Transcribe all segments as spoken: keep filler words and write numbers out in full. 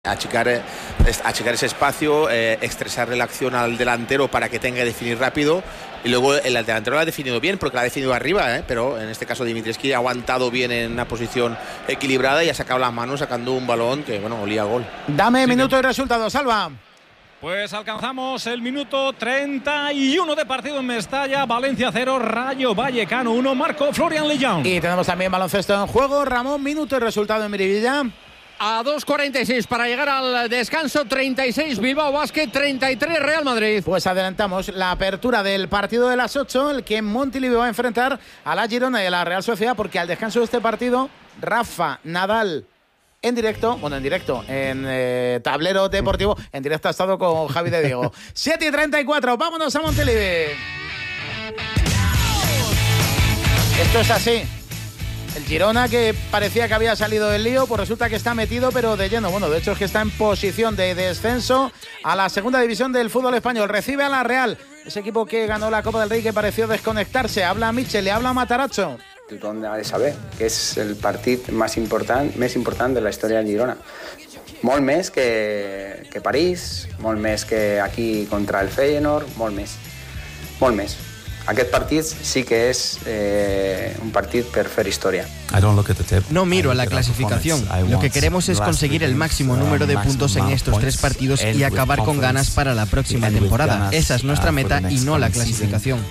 Achicar, achicar ese espacio, eh, estresarle la acción al delantero para que tenga que definir rápido, y luego el delantero lo ha definido bien porque lo ha definido arriba, ¿eh? Pero en este caso Dimitrescu ha aguantado bien en una posición equilibrada y ha sacado las manos sacando un balón que, bueno, olía a gol. Dame sí, minuto y resultado, Salva. Pues alcanzamos el minuto treinta y uno de partido en Mestalla. Valencia cero, Rayo Vallecano uno, marcó Florian Lejeune. Y tenemos también baloncesto en juego. Ramón, minuto y resultado en Miribilla. A dos cuarenta y seis para llegar al descanso, treinta y seis Bilbao Basket, treinta y tres Real Madrid. Pues adelantamos la apertura del partido de las ocho, el que Montilivi va a enfrentar a la Girona y a la Real Sociedad, porque al descanso de este partido, Rafa Nadal en directo, bueno, en directo, en eh, tablero deportivo, en directo ha estado con Javi de Diego. siete y treinta y cuatro, vámonos a Montilivi. Esto es así. El Girona, que parecía que había salido del lío, pues resulta que está metido, pero de lleno. Bueno, de hecho es que está en posición de descenso a la segunda división del fútbol español. Recibe a la Real, ese equipo que ganó la Copa del Rey, que pareció desconectarse. Habla a Michel, le habla a Matarazzo. Tothom ha de saber que és el partit més important, més important de la història del Girona. Molt més que, que París, molt més que aquí contra el Feyenoord, molt més, molt més. Aquest partit sí que es eh, un partido per fer historia. No miro a la clasificación. Lo que queremos es conseguir el máximo número de puntos en estos tres partidos y acabar con ganas para la próxima temporada. Esa es nuestra meta y no la clasificación.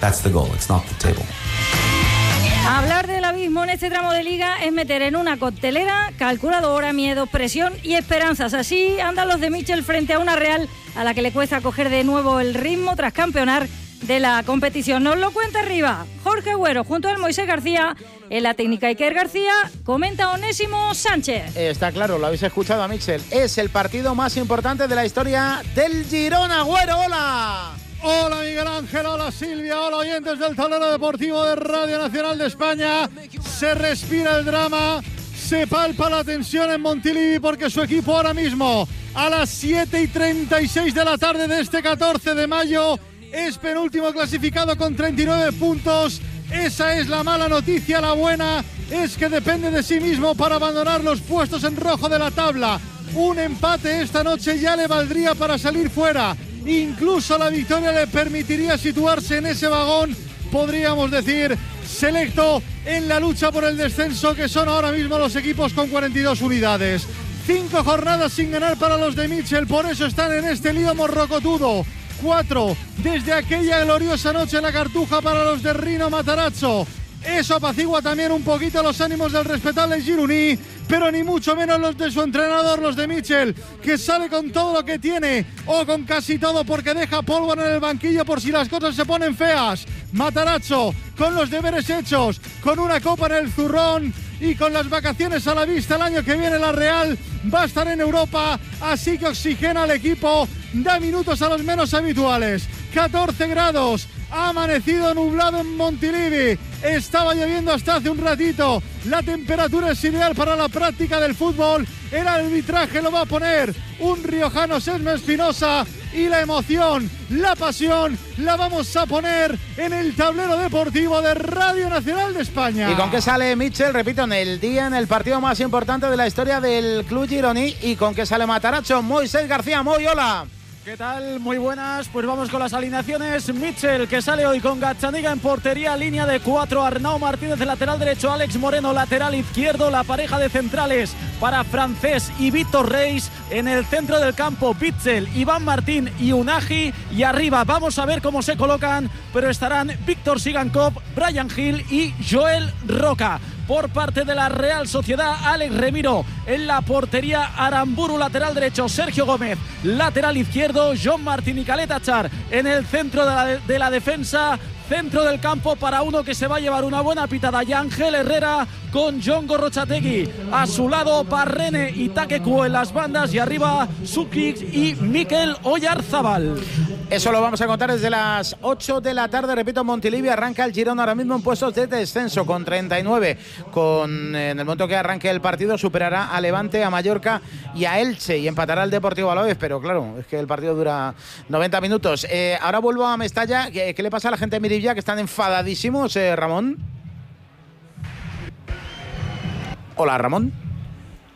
Hablar del abismo en este tramo de liga es meter en una coctelera calculadora, miedo, presión y esperanzas. Así andan los de Michel frente a una Real a la que le cuesta coger de nuevo el ritmo tras campeonar de la competición. Nos lo cuenta arriba Jorge Agüero junto al Moisés García. En la técnica Iker García, comenta Onésimo Sánchez. Está claro, lo habéis escuchado a Michel. Es el partido más importante de la historia del Girona. Agüero, hola. Hola Miguel Ángel, hola Silvia, hola oyentes del tablero deportivo de Radio Nacional de España. Se respira el drama, se palpa la tensión en Montilivi porque su equipo ahora mismo a las siete y treinta y seis de la tarde de este catorce de mayo es penúltimo clasificado con treinta y nueve puntos. Esa es la mala noticia. La buena es que depende de sí mismo para abandonar los puestos en rojo de la tabla. Un empate esta noche ya le valdría para salir fuera. Incluso la victoria le permitiría situarse en ese vagón, podríamos decir, selecto en la lucha por el descenso, que son ahora mismo los equipos con cuarenta y dos unidades. Cinco jornadas sin ganar para los de Michel, por eso están en este lío morrocotudo. Cuatro desde aquella gloriosa noche en la Cartuja para los de Rino Matarazzo. Eso apacigua también un poquito los ánimos del respetable Gironí, pero ni mucho menos los de su entrenador, los de Michel, que sale con todo lo que tiene, o con casi todo, porque deja pólvora en el banquillo por si las cosas se ponen feas. Matarazzo, con los deberes hechos, con una copa en el zurrón y con las vacaciones a la vista, el año que viene la Real va a estar en Europa, así que oxigena al equipo, da minutos a los menos habituales. catorce grados, ha amanecido nublado en Montilivi, estaba lloviendo hasta hace un ratito, la temperatura es ideal para la práctica del fútbol, el arbitraje lo va a poner un riojano, Sesma Espinosa, y la emoción, la pasión, la vamos a poner en el tablero deportivo de Radio Nacional de España. ¿Y con qué sale Michel? Repito, en el día, en el partido más importante de la historia del club gironí. ¿Y con qué sale Matarazzo? Moisés García, Moy, hola. ¿Qué tal? Muy buenas, pues vamos con las alineaciones. Michel, que sale hoy con Gazzaniga en portería, línea de cuatro, Arnau Martínez de lateral derecho, Alex Moreno lateral izquierdo, la pareja de centrales para Francés y Víctor Reis, en el centro del campo Bitzel, Iván Martín y Unagi, y arriba vamos a ver cómo se colocan, pero estarán Víctor Sigankov, Brian Hill y Joel Roca. Por parte de la Real Sociedad, Alex Remiro en la portería, Aramburu lateral derecho, Sergio Gómez lateral izquierdo, John Martín y Caleta Char en el centro de la, de la defensa. Centro del campo para uno que se va a llevar una buena pitada, Yangel Herrera con John Gorrochategui a su lado, Parrene y Takeku en las bandas, y arriba Sukic y Mikel Oyarzábal. Eso lo vamos a contar desde las ocho de la tarde. Repito, Montilivi arranca el Girona ahora mismo en puestos de descenso con treinta y nueve. Con, en el momento que arranque el partido superará a Levante, a Mallorca y a Elche, y empatará al Deportivo Alavés, pero claro, es que el partido dura noventa minutos. Eh, ahora vuelvo a Mestalla. ¿Qué, qué le pasa a la gente de Miribilla, que están enfadadísimos, eh, Ramón? Hola, Ramón.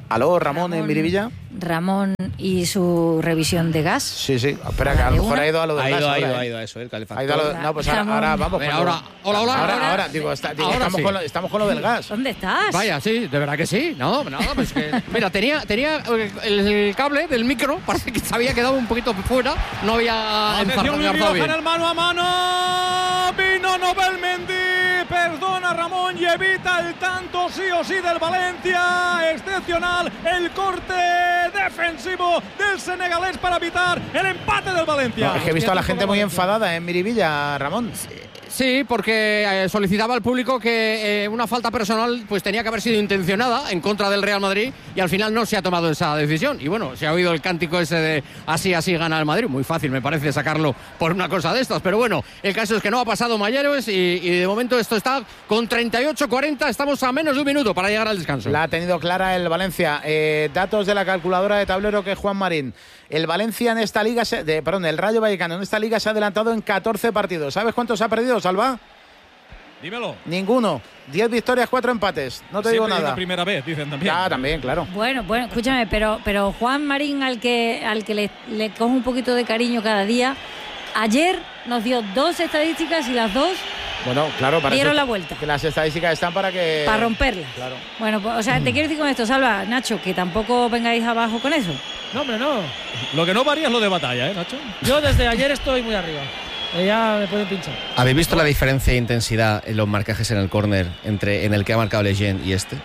¿Aló, Ramón, Ramón en Miribilla? Ramón y su revisión de gas. Sí, sí. Espera, que a lo mejor ha ido a lo del ha gas. Ido, ahora, ha, ido, ¿eh? ha ido a eso, el calefactor. Ha ido a lo, no, pues ahora, ahora vamos. Ver, ahora, hola, hola. Ahora, ahora, ahora digo, está, digo ahora estamos, sí. con lo, estamos con lo del gas. ¿Dónde estás? Vaya, sí, de verdad que sí. No, no, pues que, mira, tenía, tenía el, el cable del micro, parece que se había quedado un poquito fuera, no había Atención, Luis Rioja en bien. el mano a mano. Vino Nobel Mendy, perdona Ramón y evita el tanto sí o sí del Valencia. Excepcional el corte defensivo del senegalés para evitar el empate del Valencia. No, es que he visto a la gente muy enfadada en Miribilla, Ramón. Sí, porque eh, solicitaba al público que eh, una falta personal pues tenía que haber sido intencionada en contra del Real Madrid y al final no se ha tomado esa decisión. Y bueno, se ha oído el cántico ese de así, así gana el Madrid. Muy fácil me parece sacarlo por una cosa de estas. Pero bueno, el caso es que no ha pasado mayores y, y de momento esto está con treinta y ocho cuarenta. Estamos a menos de un minuto para llegar al descanso. La ha tenido clara el Valencia. Eh, datos de la calculadora de tablero que Juan Marín. El Valencia en esta liga, se, de, perdón, el Rayo Vallecano en esta liga se ha adelantado en catorce partidos. ¿Sabes cuántos ha perdido, Salva? Dímelo. Ninguno. diez victorias, cuatro empates. No te Siempre digo hay nada. una primera vez, dicen también. Ya, también, claro. Bueno, bueno, escúchame, pero, pero Juan Marín, al que, al que le, le cojo un poquito de cariño cada día, ayer nos dio dos estadísticas y las dos Bueno, claro, para dieron eso, la vuelta. que las estadísticas están para que... Para romperlas. Claro. Bueno, pues, o sea, te quiero decir con esto, Salva, Nacho, que tampoco vengáis abajo con eso. No, hombre, no. Lo que no varía es lo de batalla, ¿eh, Nacho? Yo desde ayer estoy muy arriba. Ya me pueden pinchar. ¿Habéis visto la diferencia de intensidad en los marcajes en el córner entre en el que ha marcado Lejeune y este?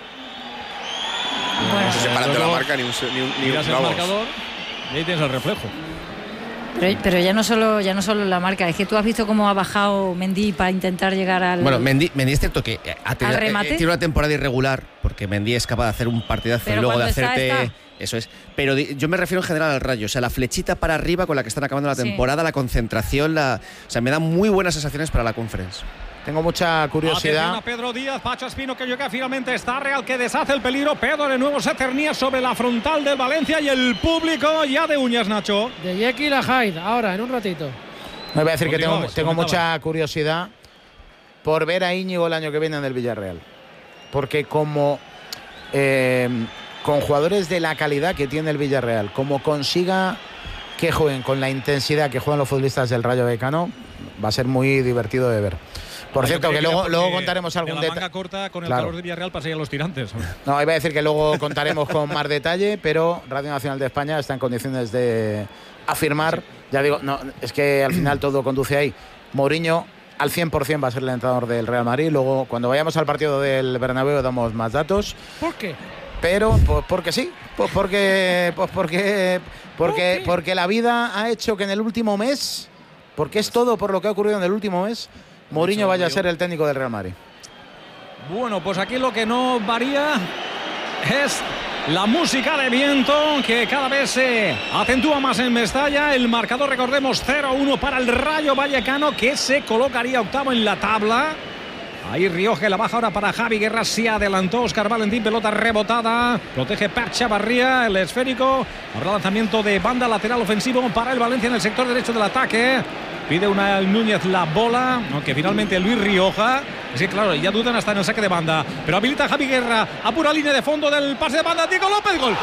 Bueno, No se separan de la marca ni un... Ni un ni Miras el vamos. marcador y ahí tienes el reflejo. pero, pero ya no solo ya no solo la marca, es que tú has visto cómo ha bajado Mendy para intentar llegar al... Bueno, Mendy, Mendy es cierto que ha tenido, ¿Al remate? eh, tiene una temporada irregular, porque Mendy es capaz de hacer un partidazo Pero y luego de cuando está, hacerte... está. Eso es. Pero di- yo me refiero en general al Rayo. O sea, la flechita para arriba con la que están acabando la Sí. temporada, la concentración, la... O sea, me da muy buenas sensaciones para la Conference. Tengo mucha Atención curiosidad. a Pedro Díaz, Pacho Espino que llega finalmente, está Real que deshace el peligro. Pedro de nuevo se cernía sobre la frontal del Valencia y el público ya de uñas, Nacho. De Jekyll a Hyde, ahora, en un ratito. Me voy a decir que tengo, Continuamos, tengo comentaba. mucha curiosidad por ver a Íñigo el año que viene en el Villarreal. Porque como eh, con jugadores de la calidad que tiene el Villarreal, como consiga que jueguen con la intensidad que juegan los futbolistas del Rayo Vallecano, va a ser muy divertido de ver. Por Ah, yo cierto, creía que era luego, porque luego contaremos algún de la detalle. manga corta con el Claro. calor de Villarreal para seguir a los tirantes. No, iba a decir que luego contaremos con más detalle, pero Radio Nacional de España está en condiciones de afirmar, ya digo, no, es que al final todo conduce ahí. Mourinho al cien por cien va a ser el entrenador del Real Madrid. Luego, cuando vayamos al partido del Bernabéu, damos más datos. ¿Por qué? Pero, pues porque sí, pues porque, pues porque, porque, porque la vida ha hecho que en el último mes, porque es todo por lo que ha ocurrido en el último mes, Mourinho vaya a ser el técnico del Real Madrid. Bueno, pues aquí lo que no varía es la música de viento, que cada vez se acentúa más en Mestalla. El marcador, recordemos, cero a uno para el Rayo Vallecano, que se colocaría octavo en la tabla. Ahí Rioja, la baja ahora para Javi Guerra, se adelantó Óscar Valentín, pelota rebotada, protege Per Chavarría, el esférico. Habrá lanzamiento de banda lateral ofensivo para el Valencia en el sector derecho del ataque. Pide una Núñez la bola, aunque finalmente Luis Rioja. Es que claro, ya dudan hasta en el saque de banda. Pero habilita a Javi Guerra a pura línea de fondo del pase de banda. Diego López, gol. ¡Gol!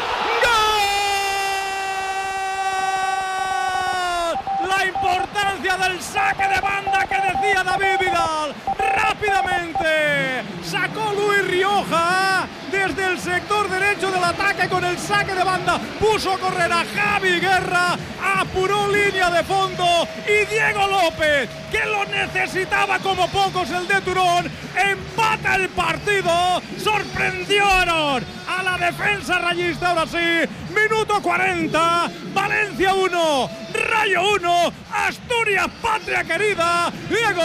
La importancia del saque de banda que decía David Vidal. Rápidamente sacó Luis Rioja desde el sector derecho del ataque con el saque de banda. Puso a correr a Javi Guerra, apuró línea de fondo y Diego López, que lo necesitaba como pocos el de Turón, empata el partido. Sorprendieron a la defensa rayista. Ahora sí, minuto cuarenta, Valencia uno, Rayo uno, Asturias, patria querida, Diego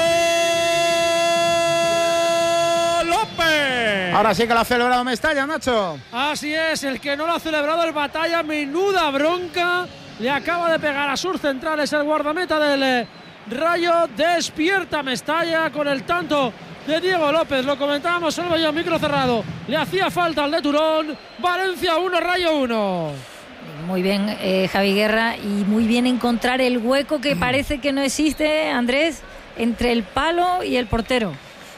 López. Ahora sí que lo ha celebrado Mestalla, Nacho. Así es, el que no lo ha celebrado el Batalla, menuda bronca. Le acaba de pegar a sus centrales el guardameta del eh, Rayo. Despierta Mestalla con el tanto de Diego López. Lo comentábamos, solo yo, micro cerrado. Le hacía falta al de Turón. Valencia uno, Rayo uno. Muy bien, eh, Javi Guerra, y muy bien encontrar el hueco que parece que no existe, Andrés, entre el palo y el portero.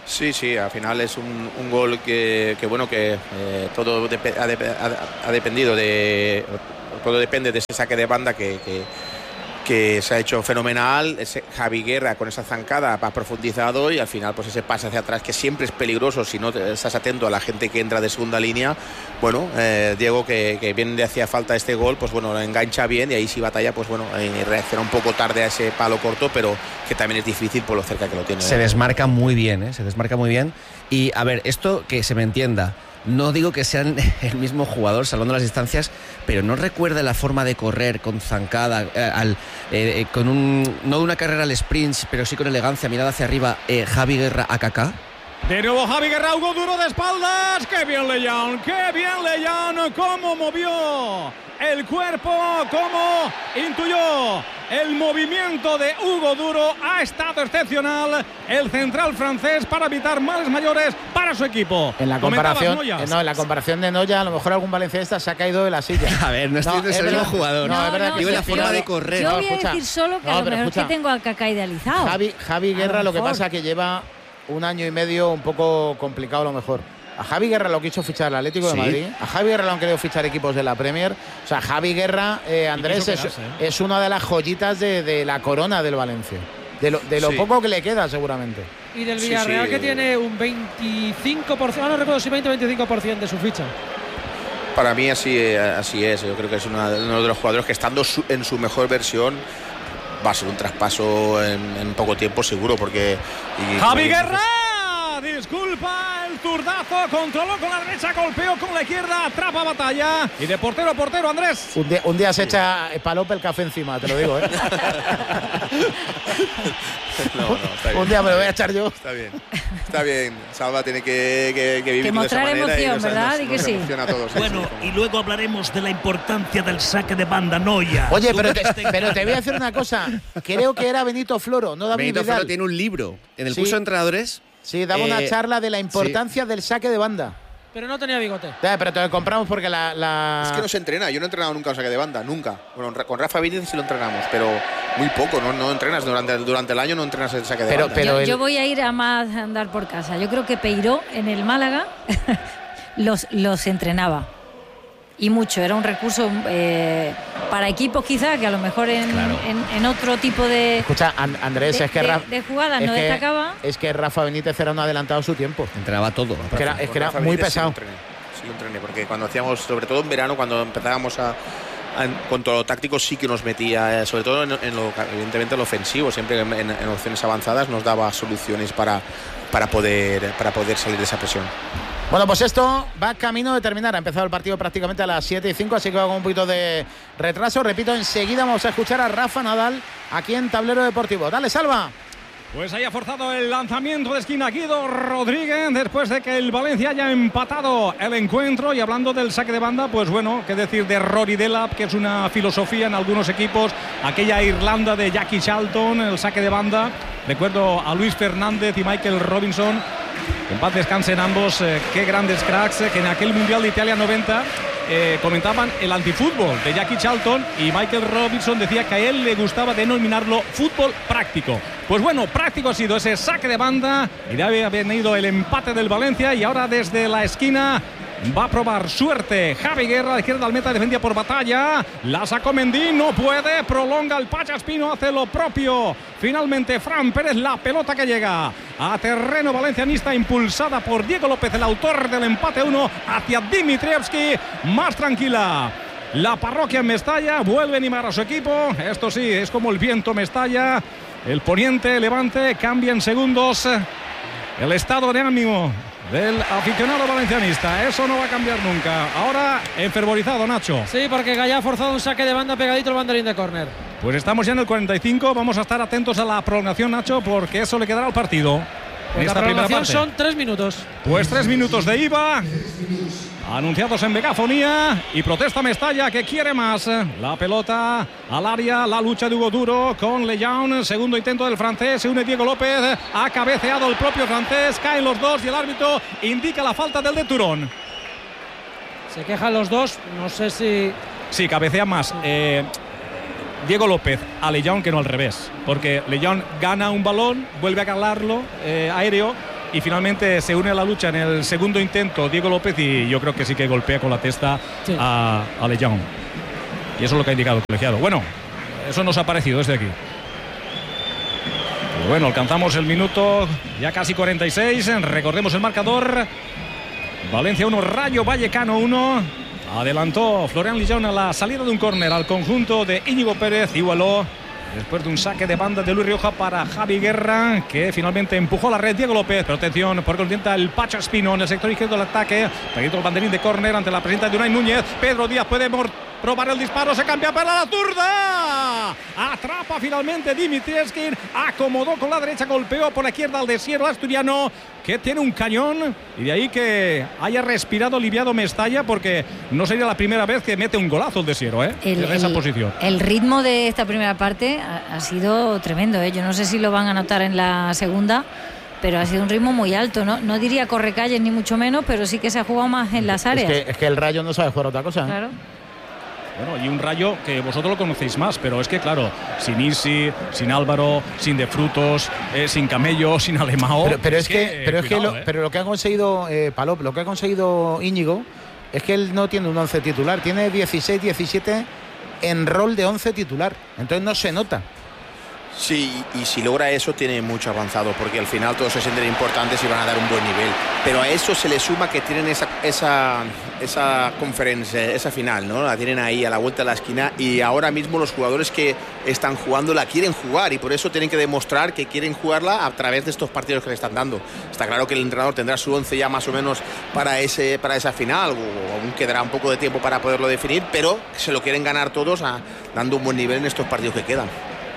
Sí, sí, al final es un, un gol que, que bueno, que eh, todo de, ha, de, ha, ha dependido de, todo depende de ese saque de banda que, que, que se ha hecho fenomenal. Ese Javi Guerra con esa zancada ha profundizado y al final pues ese pase hacia atrás que siempre es peligroso si no te, estás atento a la gente que entra de segunda línea. Bueno, eh, Diego que, que bien le hacía falta este gol, pues bueno, lo engancha bien y ahí sí Batalla, pues bueno, eh, reacciona un poco tarde a ese palo corto, pero que también es difícil por lo cerca que lo tiene. Se desmarca muy bien, ¿eh? Se desmarca muy bien. Y a ver, esto que se me entienda, no digo que sean el mismo jugador salvando las distancias, pero no recuerda la forma de correr con zancada, eh, al, eh, eh, con un no una carrera al sprint, pero sí con elegancia, mirada hacia arriba, eh, Javi Guerra a Kaká. De nuevo Javi Guerra, Hugo Duro de espaldas. ¡Qué bien Leyan! ¡Qué bien Leyan! ¡Cómo movió el cuerpo! ¡Cómo intuyó el movimiento de Hugo Duro! Ha estado excepcional el central francés para evitar males mayores para su equipo. En la comparación, eh, no, en la comparación de Noya, a lo mejor algún valencianista se ha caído de la silla. A ver, no estoy diciendo no, es el mismo jugador. No, no, es verdad no, que digo no, la forma yo, de correr. Yo no, voy escucha, a decir solo que no, a lo mejor escucha, es que tengo a Kaká idealizado. Javi, Javi Guerra, lo, lo que mejor. pasa es que lleva un año y medio un poco complicado a lo mejor. A Javi Guerra lo quiso fichar el Atlético ¿Sí? de Madrid. A Javi Guerra lo han querido fichar equipos de la Premier. O sea, Javi Guerra, eh, Andrés, es, quedarse, ¿eh? es una de las joyitas de, de la corona del Valencia. De lo, de lo Sí. poco que le queda, seguramente. Y del Sí, Villarreal, sí. que tiene un veinticinco por ciento, ah, no recuerdo si veinte o veinticinco por ciento de su ficha. Para mí así, así es. Yo creo que es una, uno de los jugadores que estando su, en su mejor versión va a ser un traspaso en, en poco tiempo seguro porque... Y, Javi y, Guerra, disculpa el zurdazo, controló con la derecha, golpeó con la izquierda, atrapa Batalla y de portero a portero Andrés. Un día, un día se echa Palope el café encima, te lo digo, ¿eh? No, no, está bien. Un día me lo voy a echar yo. Está bien, está bien. Salva tiene que, que, que vivir Que de esa mostrar manera emoción, y nos, ¿verdad? nos, Y que nos sí. emociona a todos. Sí, Bueno, sí, como- y luego hablaremos de la importancia del saque de banda Noya. Oye, pero te, pero te voy a decir una cosa. Creo que era Benito Floro, no David Benito Vidal. Floro tiene un libro en el Sí. curso de entrenadores. Sí, daba una Eh, charla de la importancia del saque de banda. Pero no tenía bigote. Ya, pero te lo compramos porque la, la... Es que no se entrena. Yo no he entrenado nunca un saque de banda, nunca. Bueno, con Rafa Benítez sí lo entrenamos, pero muy poco. No, no entrenas durante, durante el año, no entrenas el saque de Pero- banda. pero yo, el- yo voy a ir a más a andar por casa. Yo creo que Peiró en el Málaga los, los entrenaba. Y mucho. Era un recurso eh, para equipos quizás que a lo mejor en, Claro. en, en otro tipo de, Escucha, An- Andrés, de, es que, de- Ra- de jugadas es no que- destacaba. es que Rafa Benítez era un adelantado a su tiempo. Entrenaba todo. Que era- es que era Rafa muy Benítez sí pesado. lo entrené, sí lo entrené, porque cuando hacíamos, sobre todo en verano, cuando empezábamos a, a en cuanto a lo táctico sí que nos metía, eh, sobre todo en, en lo, evidentemente en lo ofensivo, siempre en, en- en opciones avanzadas nos daba soluciones para, para, poder, para poder salir de esa presión. Bueno, pues esto va camino de terminar. Ha empezado el partido prácticamente a las siete y cinco, así que va con un poquito de retraso. Repito, enseguida vamos a escuchar a Rafa Nadal aquí en Tablero Deportivo. Dale, Salva. Pues haya forzado el lanzamiento de esquina Guido Rodríguez después de que el Valencia haya empatado el encuentro. Y hablando del saque de banda, pues bueno, qué decir de Rory Delap, que es una filosofía en algunos equipos. Aquella Irlanda de Jackie Charlton, el saque de banda. Recuerdo a Luis Fernández y Michael Robinson. En paz descansen ambos, eh, qué grandes cracks, eh, que en aquel Mundial de Italia noventa eh, comentaban el antifútbol de Jackie Charlton, y Michael Robinson decía que a él le gustaba denominarlo fútbol práctico. Pues bueno, práctico ha sido ese saque de banda y de ahí ha venido el empate del Valencia, y ahora desde la esquina va a probar suerte Javi Guerra, de izquierda al meta, defendida por Batalla, la sacó Mendy, no puede, prolonga el Pacha Espino, hace lo propio. Finalmente Fran Pérez, la pelota que llega a terreno valencianista, impulsada por Diego López, el autor del empate uno, hacia Dimitrievski, más tranquila. La parroquia en Mestalla, vuelve a animar a su equipo. Esto sí, es como el viento Mestalla. El poniente, Levante, cambia en segundos el estado de ánimo del aficionado valencianista. Eso no va a cambiar nunca. Ahora enfervorizado, Nacho. Sí, porque Gallá ha forzado un saque de banda pegadito al banderín de córner. Pues estamos ya en el cuarenta y cinco. Vamos a estar atentos a la prolongación, Nacho, porque eso le quedará al partido. Pues En la esta primera prolongación parte. son tres minutos. Pues tres minutos de I V A anunciados en megafonía, y protesta Mestalla, que quiere más. La pelota al área, la lucha de Hugo Duro con Lejaun, segundo intento del francés, se une Diego López, ha cabeceado el propio francés, caen los dos y el árbitro indica la falta del de Turón. Se quejan los dos, no sé si... Sí, cabecea más eh, Diego López a Lejaun que no al revés, porque Lejaun gana un balón, vuelve a calarlo eh, aéreo, y finalmente se une a la lucha en el segundo intento Diego López y yo creo que sí que golpea con la testa sí. a, a Lejeune. Y eso es lo que ha indicado el colegiado. Bueno, eso nos ha parecido desde aquí. Pero bueno, alcanzamos el minuto ya casi cuarenta y seis. Recordemos el marcador. Valencia uno, Rayo Vallecano uno. Adelantó Florian Lejeune a la salida de un córner al conjunto de Íñigo Pérez. Igualó después de un saque de banda de Luis Rioja para Javi Guerra, que finalmente empujó la red Diego López. Pero atención, porque intenta el Pacho Espino en el sector izquierdo del ataque. Peguito el banderín de córner ante la presencia de Unai Núñez. Pedro Díaz puede probar el disparo, se cambia para la zurda. Atrapa finalmente Dimitrievski, acomodó con la derecha, golpeó por la izquierda al desierto asturiano, que tiene un cañón, y de ahí que haya respirado aliviado Mestalla, porque no sería la primera vez que mete un golazo el desierto, ¿eh? El, en esa el, posición. El ritmo de esta primera parte ha, ha sido tremendo, ¿eh? Yo no sé si lo van a notar en la segunda, pero ha sido un ritmo muy alto, ¿no? No diría correcalles ni mucho menos, pero sí que se ha jugado más en las áreas. Es que, es que el Rayo no sabe jugar otra cosa, ¿eh? Claro. Bueno, y un Rayo que vosotros lo conocéis más, pero es que claro, sin Isi, sin Álvaro, sin De Frutos, eh, sin Camello, sin Alemao. Pero, pero es, es que, que pero cuidado, es que lo, eh. pero lo que ha conseguido eh, Palop, lo que ha conseguido Íñigo, es que él no tiene un once titular, tiene dieciséis, diecisiete en rol de once titular, entonces no se nota. Sí, y si logra eso tiene mucho avanzado, porque al final todos se sienten importantes y van a dar un buen nivel. Pero a eso se le suma que tienen esa esa esa conferencia, esa final, ¿no? La tienen ahí a la vuelta de la esquina, y ahora mismo los jugadores que están jugando la quieren jugar, y por eso tienen que demostrar que quieren jugarla a través de estos partidos que le están dando. Está claro que el entrenador tendrá su once ya más o menos para ese para esa final, o aún quedará un poco de tiempo para poderlo definir, pero se lo quieren ganar todos a, dando un buen nivel en estos partidos que quedan.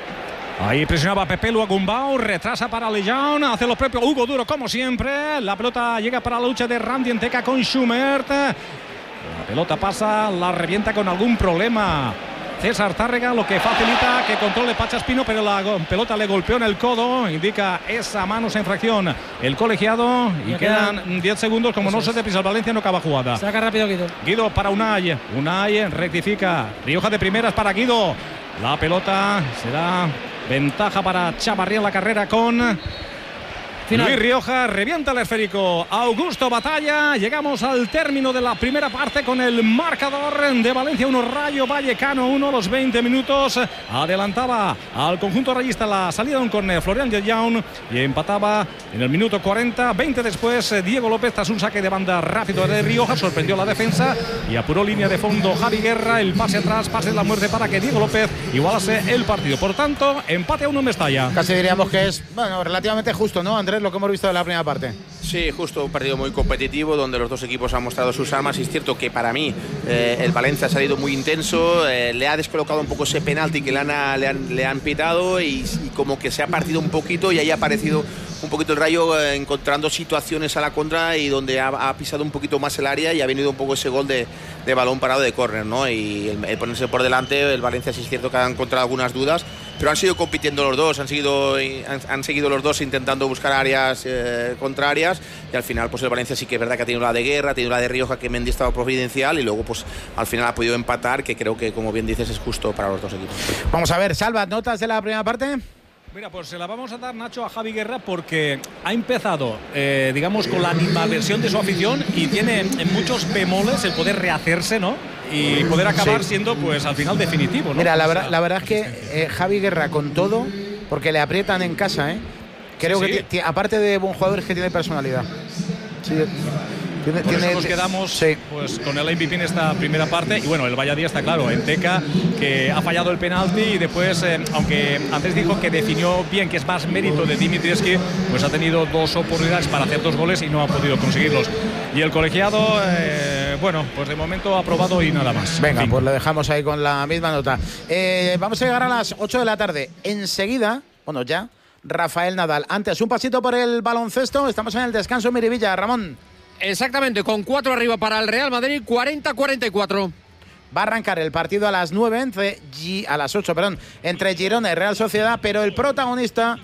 Ahí presionaba Pepe Luagumbao, retrasa para Lejeune, hace lo propio Hugo Duro como siempre. La pelota llega para la lucha de Randy Enteca con Schumert. La pelota pasa, la revienta con algún problema César Tárrega, lo que facilita que controle Pachaspino, pero la pelota le golpeó en el codo, indica esa mano, esa infracción el colegiado, y quedan diez segundos. Como no se te pisa el Valencia, no acaba jugada. Saca rápido Guido. Guido para Unai, Unai rectifica, Rioja de primeras para Guido. La pelota será ventaja para Chavarría en la carrera con Final. Luis Rioja, revienta el esférico Augusto Batalla. Llegamos al término de la primera parte con el marcador de Valencia uno, Rayo Vallecano uno. Los veinte minutos adelantaba al conjunto rayista la salida de un córner Florian Lejeune, y empataba en el minuto cuarenta. veinte después, Diego López, tras un saque de banda rápido de Rioja, sorprendió la defensa y apuró línea de fondo Javi Guerra. El pase atrás, pase de la muerte para que Diego López igualase el partido. Por tanto, empate a uno en Mestalla. Casi diríamos que es, bueno, relativamente justo, ¿no, Andrés? Lo que hemos visto de la primera parte. Sí, justo, un partido muy competitivo donde los dos equipos han mostrado sus armas, y es cierto que para mí eh, el Valencia ha salido muy intenso, eh, le ha descolocado un poco ese penalti que le han, le han, le han pitado, y, y como que se ha partido un poquito, y ahí ha aparecido un poquito el Rayo eh, encontrando situaciones a la contra, y donde ha, ha pisado un poquito más el área, y ha venido un poco ese gol de, de balón parado de córner, ¿no? Y el, el ponerse por delante, el Valencia sí es cierto que ha encontrado algunas dudas, pero han seguido compitiendo los dos, han seguido, han, han seguido los dos intentando buscar áreas eh, contrarias, y al final pues el Valencia sí que es verdad que ha tenido la de Guerra, ha tenido la de Rioja, que Mendy estaba providencial, y luego pues al final ha podido empatar, que creo que, como bien dices, es justo para los dos equipos. Vamos a ver, Salva, ¿notas de la primera parte? Mira, pues se la vamos a dar, Nacho, a Javi Guerra, porque ha empezado, eh, digamos, con la animadversión de su afición, y tiene en muchos bemoles el poder rehacerse, ¿no? Y poder acabar sí. siendo, pues, al final definitivo, ¿no? Mira, la verdad, la verdad es que eh, Javi Guerra, con todo, porque le aprietan en casa, ¿eh? Creo sí, que, sí. aparte de buen jugador, es que tiene personalidad. Sí. Tiene, Por tiene, eso nos quedamos sí. pues, con el M V P en esta primera parte. Y bueno, el Valladolid está claro, Enteca, que ha fallado el penalti, y después, eh, aunque antes dijo que definió bien, que es más mérito de Dimitrievski, pues ha tenido dos oportunidades para hacer dos goles y no ha podido conseguirlos. Y el colegiado, eh, bueno, pues de momento ha aprobado y nada más. Venga, pues lo dejamos ahí con la misma nota. Eh, vamos a llegar a las ocho de la tarde. Enseguida, bueno, ya, Rafael Nadal. Antes, un pasito por el baloncesto. Estamos en el descanso en Miribilla, Ramón. Exactamente, con cuatro arriba para el Real Madrid, cuarenta a cuarenta y cuatro. Va a arrancar el partido a las nueve, entre G, a las ocho, perdón, entre Girona y Real Sociedad, pero el protagonista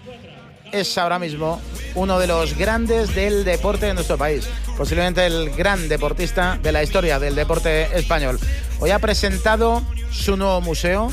es ahora mismo uno de los grandes del deporte de nuestro país, posiblemente el gran deportista de la historia del deporte español. Hoy ha presentado su nuevo museo,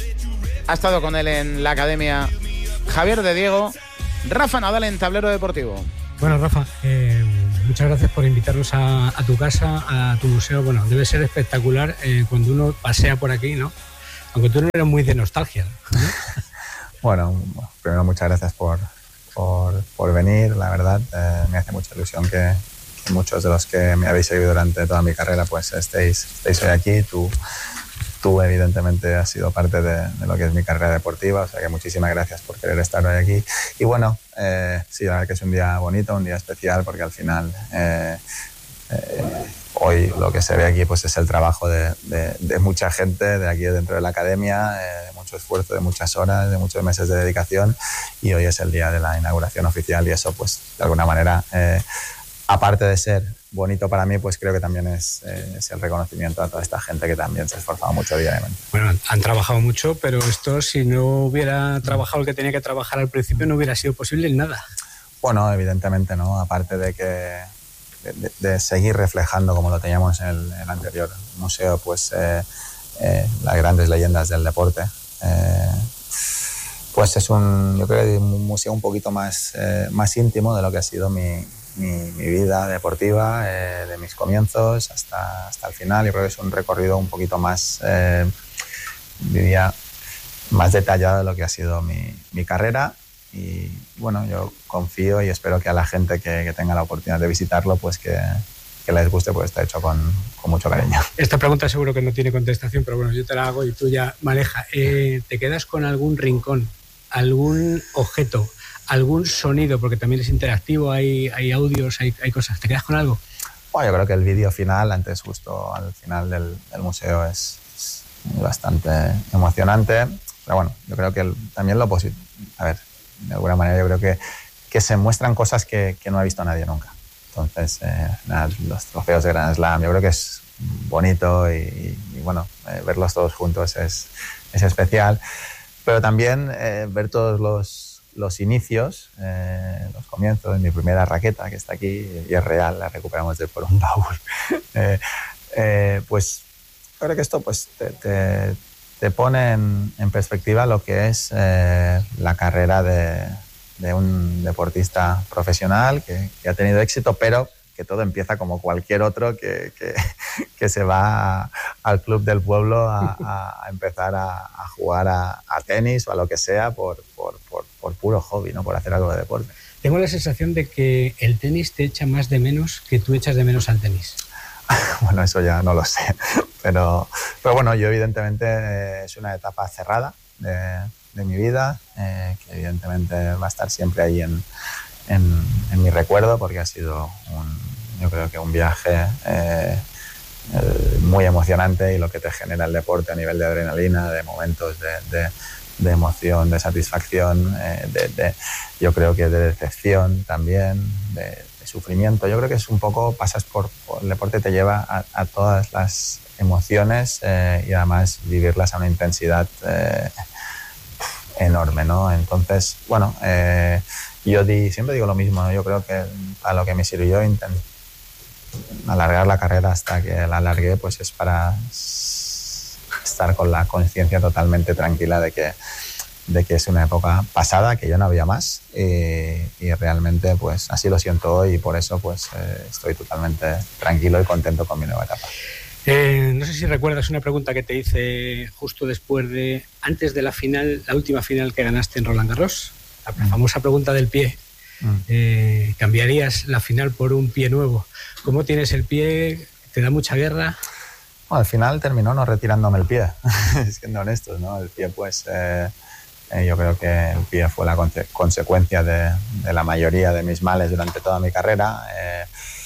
ha estado con él en la academia Javier de Diego. Rafa Nadal en Tablero Deportivo. Bueno, Rafa, eh, muchas gracias por invitarnos a, a tu casa, a tu museo. Bueno, debe ser espectacular eh, cuando uno pasea por aquí, ¿no? Aunque tú no eres muy de nostalgia, ¿no? Bueno, primero muchas gracias por, por, por venir, la verdad. Eh, me hace mucha ilusión que, que muchos de los que me habéis seguido durante toda mi carrera pues estéis, estéis hoy aquí. Tú, tú evidentemente has sido parte de, de lo que es mi carrera deportiva, o sea que muchísimas gracias por querer estar hoy aquí. Y bueno, eh, sí, la verdad que es un día bonito, un día especial, porque al final eh, eh, hoy lo que se ve aquí pues es el trabajo de, de, de mucha gente de aquí dentro de la academia, eh, de mucho esfuerzo, de muchas horas, de muchos meses de dedicación, y hoy es el día de la inauguración oficial y eso pues de alguna manera, eh, aparte de ser bonito para mí, pues creo que también es, eh, es el reconocimiento a toda esta gente que también se ha esforzado mucho diariamente. Bueno, han trabajado mucho, pero esto, si no hubiera trabajado el que tenía que trabajar al principio, no hubiera sido posible nada. Bueno, evidentemente, ¿no? Aparte de que de, de seguir reflejando, como lo teníamos en el, el anterior museo, pues eh, eh, las grandes leyendas del deporte. Eh, pues es un, yo creo que un museo un poquito más, eh, más íntimo de lo que ha sido mi Mi, mi vida deportiva, eh, de mis comienzos hasta, hasta el final. Yo creo que es un recorrido un poquito más, eh, diría, más detallado de lo que ha sido mi, mi carrera. Y bueno, yo confío y espero que a la gente que, que tenga la oportunidad de visitarlo, pues que, que les guste, pues está hecho con, con mucho cariño. Esta pregunta seguro que no tiene contestación, pero bueno, yo te la hago y tú ya maneja. Eh, ¿Te quedas con algún rincón, algún objeto, algún sonido, porque también es interactivo, hay, hay audios, hay, hay cosas? ¿Te quedas con algo? Bueno, yo creo que el vídeo final, antes justo al final del, del museo, es, es bastante emocionante. Pero bueno, yo creo que el, también lo positivo, a ver, de alguna manera yo creo que, que se muestran cosas que, que no ha visto nadie nunca. Entonces, eh, nada, los trofeos de Grand Slam, yo creo que es bonito y, y, y bueno, eh, verlos todos juntos es, es especial. Pero también eh, ver todos los los inicios, eh, los comienzos, mi primera raqueta que está aquí y es real, la recuperamos de por un baúl. eh, eh, pues creo que esto pues te, te, te pone en, en perspectiva lo que es eh, la carrera de, de un deportista profesional que, que ha tenido éxito, pero que todo empieza como cualquier otro que, que, que se va a, al club del pueblo a, a, a empezar a, a jugar a, a tenis o a lo que sea por, por, por, por puro hobby, ¿no? Por hacer algo de deporte. Tengo la sensación de que el tenis te echa más de menos que tú echas de menos al tenis. Bueno, eso ya no lo sé, pero, pero bueno, yo evidentemente eh, es una etapa cerrada de, de mi vida, eh, que evidentemente va a estar siempre ahí en, en, en mi recuerdo, porque ha sido un, yo creo que un viaje eh, eh, muy emocionante, y lo que te genera el deporte a nivel de adrenalina, de momentos de, de, de emoción, de satisfacción, eh, de, de, yo creo que de decepción también, de, de sufrimiento. Yo creo que es un poco, pasas por, por el deporte, te lleva a, a todas las emociones eh, y además vivirlas a una intensidad eh, enorme, ¿no? Entonces, bueno, eh, yo di, siempre digo lo mismo, ¿no? Yo creo que a lo que me sirvió intentar alargar la carrera hasta que la alargué, pues es para estar con la conciencia totalmente tranquila de que, de que es una época pasada, que ya no había más, y, y realmente pues así lo siento hoy, y por eso pues eh, estoy totalmente tranquilo y contento con mi nueva etapa. Eh, no sé si recuerdas una pregunta que te hice justo después de, antes de la final, la última final que ganaste en Roland Garros, la mm. famosa pregunta del pie. Mm. Eh, ¿Cambiarías la final por un pie nuevo? ¿Cómo tienes el pie? ¿Te da mucha guerra? Bueno, al final terminó no retirándome el pie, siendo honestos, ¿no? El pie, pues, eh, eh, yo creo que el pie fue la conse- consecuencia de, de la mayoría de mis males durante toda mi carrera. Eh,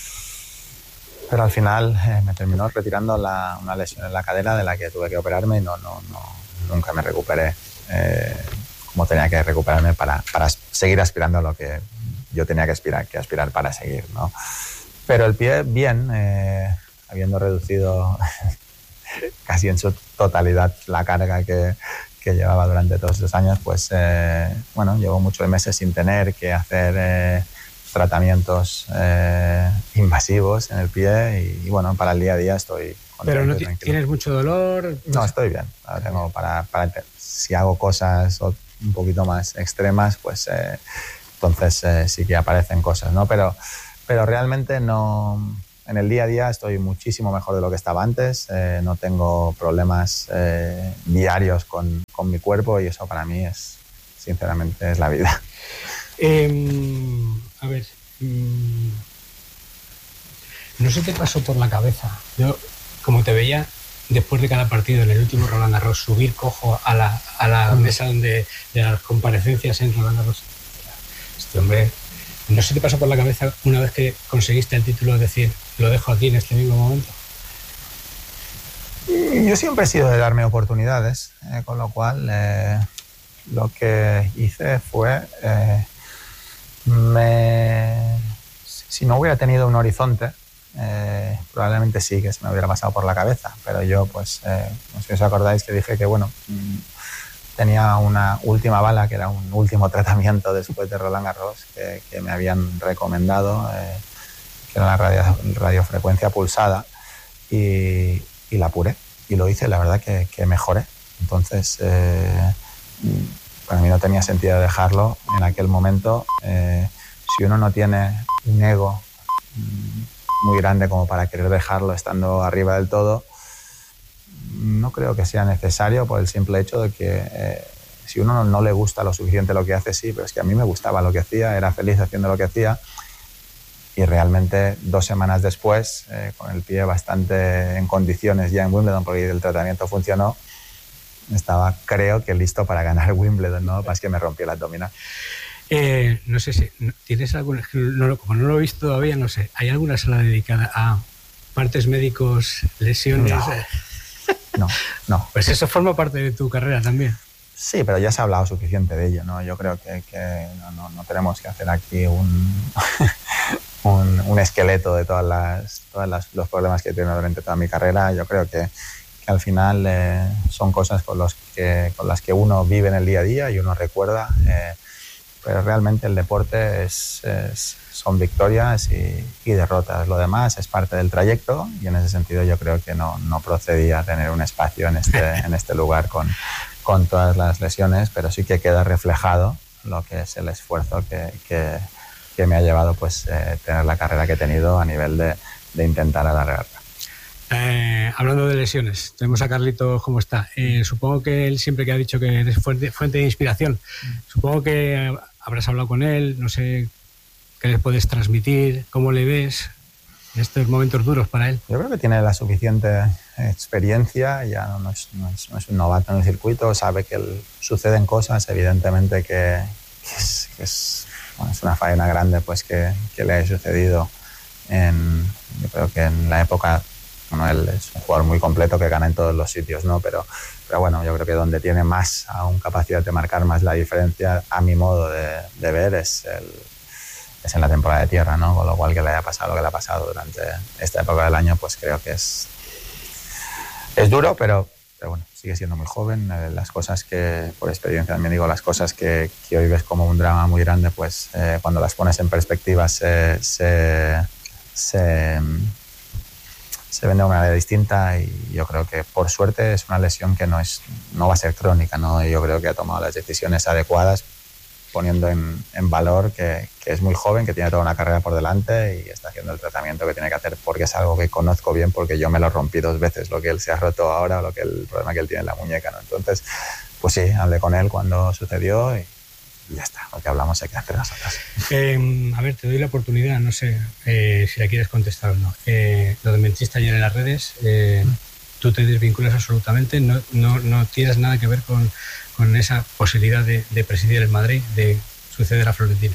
pero al final eh, me terminó retirando la, una lesión en la cadera de la que tuve que operarme y no, no, no, nunca me recuperé eh, como tenía que recuperarme para, para seguir aspirando a lo que yo tenía que aspirar, que aspirar para seguir, ¿no? Pero el pie, bien, eh, habiendo reducido casi en su totalidad la carga que, que llevaba durante todos estos años, pues eh, bueno, llevo muchos meses sin tener que hacer eh, tratamientos eh, invasivos en el pie y, y bueno, para el día a día estoy contento. Pero no t- tienes mucho dolor. No, estoy bien. Ahora tengo para, para si hago cosas un poquito más extremas, pues eh, entonces eh, sí que aparecen cosas, ¿no? Pero, pero realmente no... En el día a día estoy muchísimo mejor de lo que estaba antes, eh, no tengo problemas eh, diarios con, con mi cuerpo y eso para mí es, sinceramente, es la vida. Eh, a ver, mmm, no se te pasó por la cabeza, yo como te veía después de cada partido en el último Roland Garros subir cojo a la, a la mesa donde, de las comparecencias en Roland Garros, este hombre, ¿no se te pasó por la cabeza una vez que conseguiste el título decir, lo dejo aquí en este mismo momento? Yo siempre he sido de darme oportunidades, eh, con lo cual eh, lo que hice fue, eh, me, si no hubiera tenido un horizonte, eh, probablemente sí que se me hubiera pasado por la cabeza, pero yo pues, eh, no sé si os acordáis que dije que bueno, tenía una última bala, que era un último tratamiento después de Roland Garros, que, que me habían recomendado, eh, que era la radio, radiofrecuencia pulsada, y, y la apuré. Y lo hice, la verdad que, que mejoré. Entonces, eh, para mí no tenía sentido dejarlo en aquel momento. Eh, si uno no tiene un ego muy grande como para querer dejarlo estando arriba del todo, no creo que sea necesario, por el simple hecho de que eh, si uno no, no le gusta lo suficiente lo que hace, sí, pero es que a mí me gustaba lo que hacía, era feliz haciendo lo que hacía, y realmente dos semanas después, eh, con el pie bastante en condiciones ya en Wimbledon, porque el tratamiento funcionó, estaba, creo que listo para ganar Wimbledon, ¿no? Más que me rompí el abdominal. Eh, no sé si tienes alguna, no, como no lo he visto todavía, no sé, ¿hay alguna sala dedicada a partes médicos, lesiones? No. No, no. Pues eso forma parte de tu carrera también. Sí, pero ya se ha hablado suficiente de ello, ¿no? Yo creo que, que no, no, no tenemos que hacer aquí un, un, un esqueleto de todas las, todas las, los problemas que he tenido durante toda mi carrera. Yo creo que, que al final eh, son cosas con, los que, con las que uno vive en el día a día y uno recuerda, eh, pero realmente el deporte es, es, son victorias y, y derrotas. Lo demás es parte del trayecto y en ese sentido yo creo que no, no procedía tener un espacio en este, en este lugar con, con todas las lesiones, pero sí que queda reflejado lo que es el esfuerzo que, que, que me ha llevado pues, eh, tener la carrera que he tenido a nivel de, de intentar alargarla. Eh, hablando de lesiones, tenemos a Carlitos como está. Eh, supongo que él siempre que ha dicho que eres fuente, fuente de inspiración, supongo que habrás hablado con él, no sé qué le puedes transmitir, cómo le ves en estos momentos duros para él. Yo creo que tiene la suficiente experiencia, ya no, no, es, no, es, no es un novato en el circuito, sabe que el, suceden cosas, evidentemente que, que, es, que es, bueno, es una faena grande pues que, que le ha sucedido en, yo creo que en la época. Bueno, él es un jugador muy completo que gana en todos los sitios, ¿no? Pero, pero bueno, yo creo que donde tiene más aún capacidad de marcar más la diferencia, a mi modo de, de ver, es, el, es en la temporada de tierra, ¿no? Con lo cual que le haya pasado lo que le ha pasado durante esta época del año, pues creo que es, es duro, pero, pero bueno, sigue siendo muy joven. Las cosas que, por experiencia también digo, las cosas que, que hoy ves como un drama muy grande, pues eh, cuando las pones en perspectiva se... se, se se ven de una manera distinta y yo creo que por suerte es una lesión que no, es, no va a ser crónica, ¿no? Yo creo que ha tomado las decisiones adecuadas poniendo en, en valor que, que es muy joven, que tiene toda una carrera por delante y está haciendo el tratamiento que tiene que hacer porque es algo que conozco bien porque yo me lo rompí dos veces, lo que él se ha roto ahora o lo que el problema que él tiene en la muñeca, ¿no? Entonces, pues sí, hablé con él cuando sucedió y y ya está, lo que hablamos hay que hacer nosotros. Eh, a ver, te doy la oportunidad, no sé eh, si la quieres contestar o no. Eh, lo mentiste ayer en las redes, eh, mm. tú te desvinculas absolutamente, no, no, no tienes nada que ver con, con esa posibilidad de, de presidir el Madrid, de suceder a Florentino.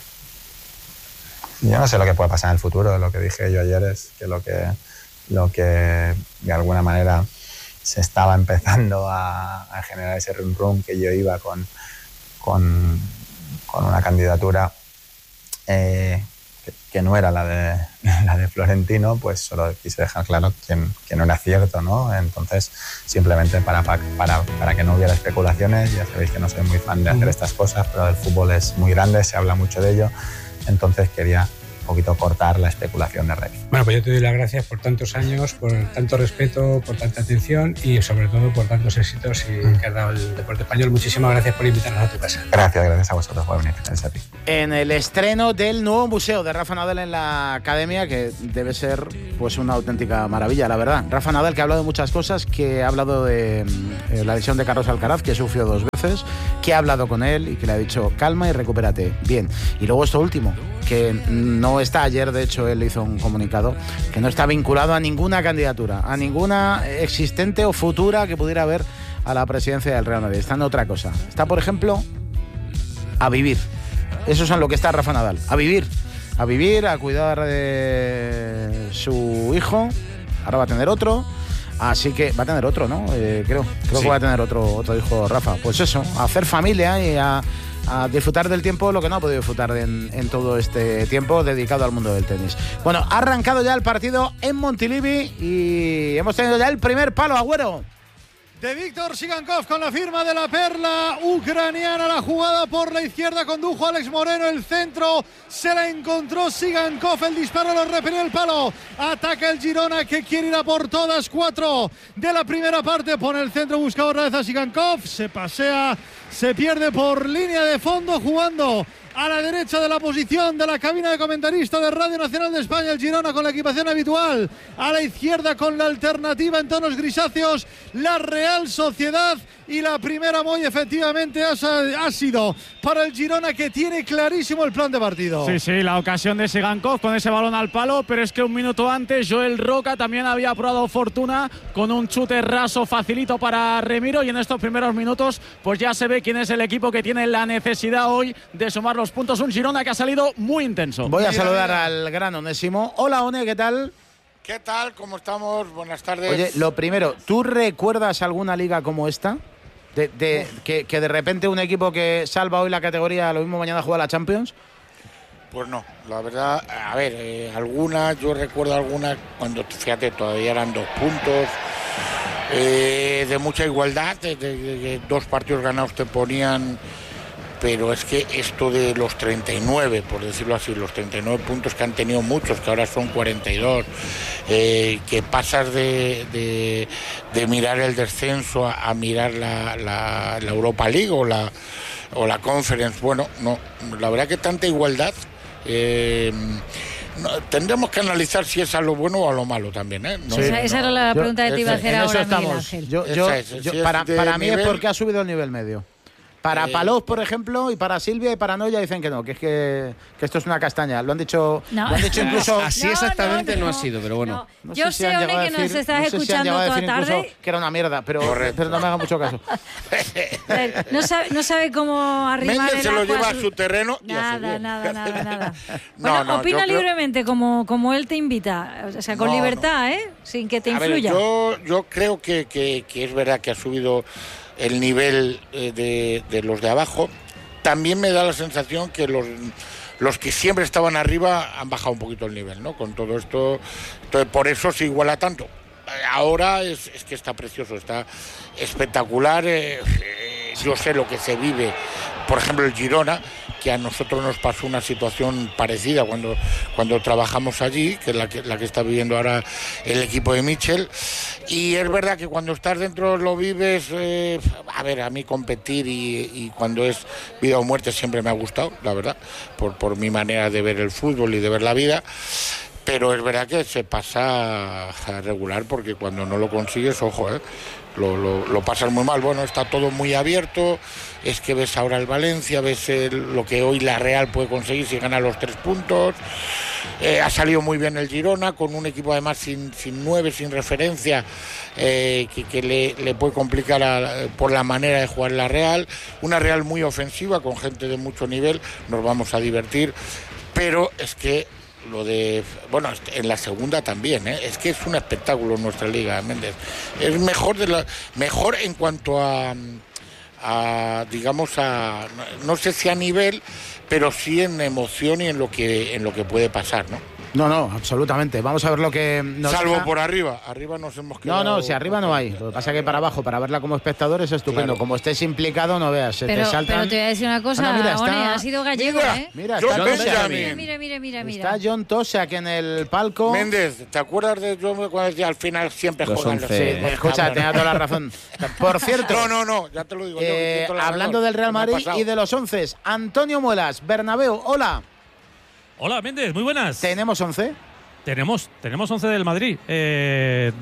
Yo no sé lo que puede pasar en el futuro, lo que dije yo ayer es que lo que, lo que de alguna manera se estaba empezando a, a generar ese rum rum que yo iba con... con con una candidatura eh, que, que no era la de, la de Florentino, pues solo quise dejar claro que, que no era cierto, ¿no? Entonces, simplemente para, para, para que no hubiera especulaciones, ya sabéis que no soy muy fan de hacer estas cosas, pero el fútbol es muy grande, se habla mucho de ello, entonces quería poquito cortar la especulación de Rey. Bueno, pues yo te doy las gracias por tantos años, por tanto respeto, por tanta atención y sobre todo por tantos éxitos y que has dado el deporte español. Muchísimas gracias por invitarnos a tu casa. Gracias, gracias a vosotros por venir. Gracias a ti. En el estreno del nuevo museo de Rafa Nadal en la academia, que debe ser pues una auténtica maravilla, la verdad. Rafa Nadal, que ha hablado de muchas cosas, que ha hablado de eh, la lesión de Carlos Alcaraz, que sufrió dos veces, que ha hablado con él y que le ha dicho calma y recupérate. Bien. Y luego esto último, que no está, ayer de hecho él hizo un comunicado, que no está vinculado a ninguna candidatura, a ninguna existente o futura que pudiera haber a la presidencia del Real Madrid. Está en otra cosa. Está, por ejemplo, a vivir. Eso es en lo que está Rafa Nadal. A vivir. A vivir, a cuidar de su hijo. Ahora va a tener otro. Así que va a tener otro, ¿no? Eh, creo. Creo sí. que va a tener otro, otro hijo Rafa. Pues eso, a hacer familia y a, a disfrutar del tiempo, lo que no ha podido disfrutar en, en todo este tiempo dedicado al mundo del tenis. Bueno, ha arrancado ya el partido en Montilivi y hemos tenido ya el primer palo, Agüero. De Víctor Sigankov con la firma de la perla ucraniana. La jugada por la izquierda condujo Alex Moreno, el centro se la encontró Sigankov, el disparo lo repelió el palo. Ataca el Girona, que quiere ir a por todas. Cuatro de la primera parte, pone el centro, busca otra vez a Sigankov, se pasea, se pierde por línea de fondo, jugando a la derecha de la posición de la cabina de comentarista de Radio Nacional de España, el Girona con la equipación habitual, a la izquierda con la alternativa en tonos grisáceos, la Real Sociedad, y la primera muy efectivamente ha, ha sido para el Girona, que tiene clarísimo el plan de partido. Sí, sí, la ocasión de Sigankov con ese balón al palo, pero es que un minuto antes Joel Roca también había probado fortuna con un chute raso facilito para Remiro, y en estos primeros minutos pues ya se ve quién es el equipo que tiene la necesidad hoy de sumar los puntos. Un Girona que ha salido muy intenso. Voy a saludar al gran Onésimo. Hola, One, ¿qué tal? ¿Qué tal? ¿Cómo estamos? Buenas tardes. Oye, lo primero, ¿tú recuerdas alguna liga como esta? De, de, que, que de repente un equipo que salva hoy la categoría, lo mismo mañana juega la Champions. Pues no, la verdad, a ver, eh, algunas, yo recuerdo algunas cuando, fíjate, todavía eran dos puntos, eh, de mucha igualdad, de, de, de dos partidos ganados te ponían, pero es que esto de los treinta y nueve, por decirlo así, los treinta y nueve puntos que han tenido muchos, que ahora son cuarenta y dos, eh, que pasas de, de, de mirar el descenso a, a mirar la, la, la Europa League o la, o la Conference, bueno, no, la verdad que tanta igualdad, eh, no, tendremos que analizar si es a lo bueno o a lo malo también, ¿eh? No, sí, esa, esa no, era la pregunta yo, que te iba a hacer ahora, Miguel Ángel. Yo, yo, es, yo, si para para mí nivel, es porque ha subido el nivel medio. Para Eh, Palós, por ejemplo, y para Silvia y para Noya dicen que no, que es que, que esto es una castaña. Lo han dicho, No. lo han dicho incluso. Así No, exactamente no, no, no. ha sido, pero bueno. No Yo sé si sé, han One, llegado a que nos decir- estás no sé si han escuchando llegado a toda decir incluso tarde. que era una mierda, pero, Correcto. pero no me haga mucho caso. A ver, no sabe, no sabe cómo arrimar Méndez el se lo agua lleva a a su terreno y a su Nada, bien. nada, nada, nada. No, Bueno, no, opina yo creo- libremente como, como él te invita, o sea, con No, libertad, ¿eh? Sin que te A ver, influya. yo, yo creo que, que, que es verdad que ha subido el nivel eh, de, de los de abajo. También me da la sensación que los, los que siempre estaban arriba han bajado un poquito el nivel, ¿no? Con todo esto, entonces por eso se iguala tanto. Ahora es, es que está precioso, está espectacular. Eh, eh, yo sé lo que se vive, por ejemplo, el Girona, que a nosotros nos pasó una situación parecida cuando, cuando trabajamos allí, que es la que, la que está viviendo ahora el equipo de Michel. Y es verdad que cuando estás dentro lo vives, eh, a ver, a mí competir y, y cuando es vida o muerte siempre me ha gustado, la verdad, por, por mi manera de ver el fútbol y de ver la vida. Pero es verdad que se pasa a regular, porque cuando no lo consigues, ojo, ¿eh? Lo, lo, lo pasas muy mal. Bueno, está todo muy abierto, es que ves ahora el Valencia, ves el, lo que hoy la Real puede conseguir si gana los tres puntos. Eh, ha salido muy bien el Girona, con un equipo además sin, sin nueve, sin referencia, eh, que, que le, le puede complicar a, por la manera de jugar la Real. Una Real muy ofensiva, con gente de mucho nivel, nos vamos a divertir, pero es que lo de, bueno, en la segunda también, ¿eh? Es que es un espectáculo nuestra liga, Méndez. Es mejor de la, mejor en cuanto a, a digamos a, no sé si a nivel, pero sí en emoción y en lo que en lo que puede pasar, ¿no? No, no, absolutamente. Vamos a ver lo que nos Salvo deja. por arriba. Arriba nos hemos quedado. No, no, si arriba no hay. Lo que pasa es que para abajo, para verla como espectador es estupendo. Claro. Como estés implicado, no veas. Se Pero, te saltan. pero te voy a decir una cosa, Bueno, mira, está- One, ha sido gallego, Mira, ¿eh? Mira, John está Benjamin. Tosak. Mira, mira, mira, mira, mira. Está John Tosak en el palco. Méndez, ¿te acuerdas de yo cuando decía al final siempre Los juegan los once. Sí, escucha, tenía toda la razón. Por cierto, No, no, no, ya te lo digo yo. que eh, tienes toda la hablando razón. del Real Me ha Madrid pasado. y de los once, Antonio Muelas, Bernabéu, hola. Hola, Méndez, muy buenas. ¿Tenemos once? Tenemos, tenemos once del Madrid. Eh,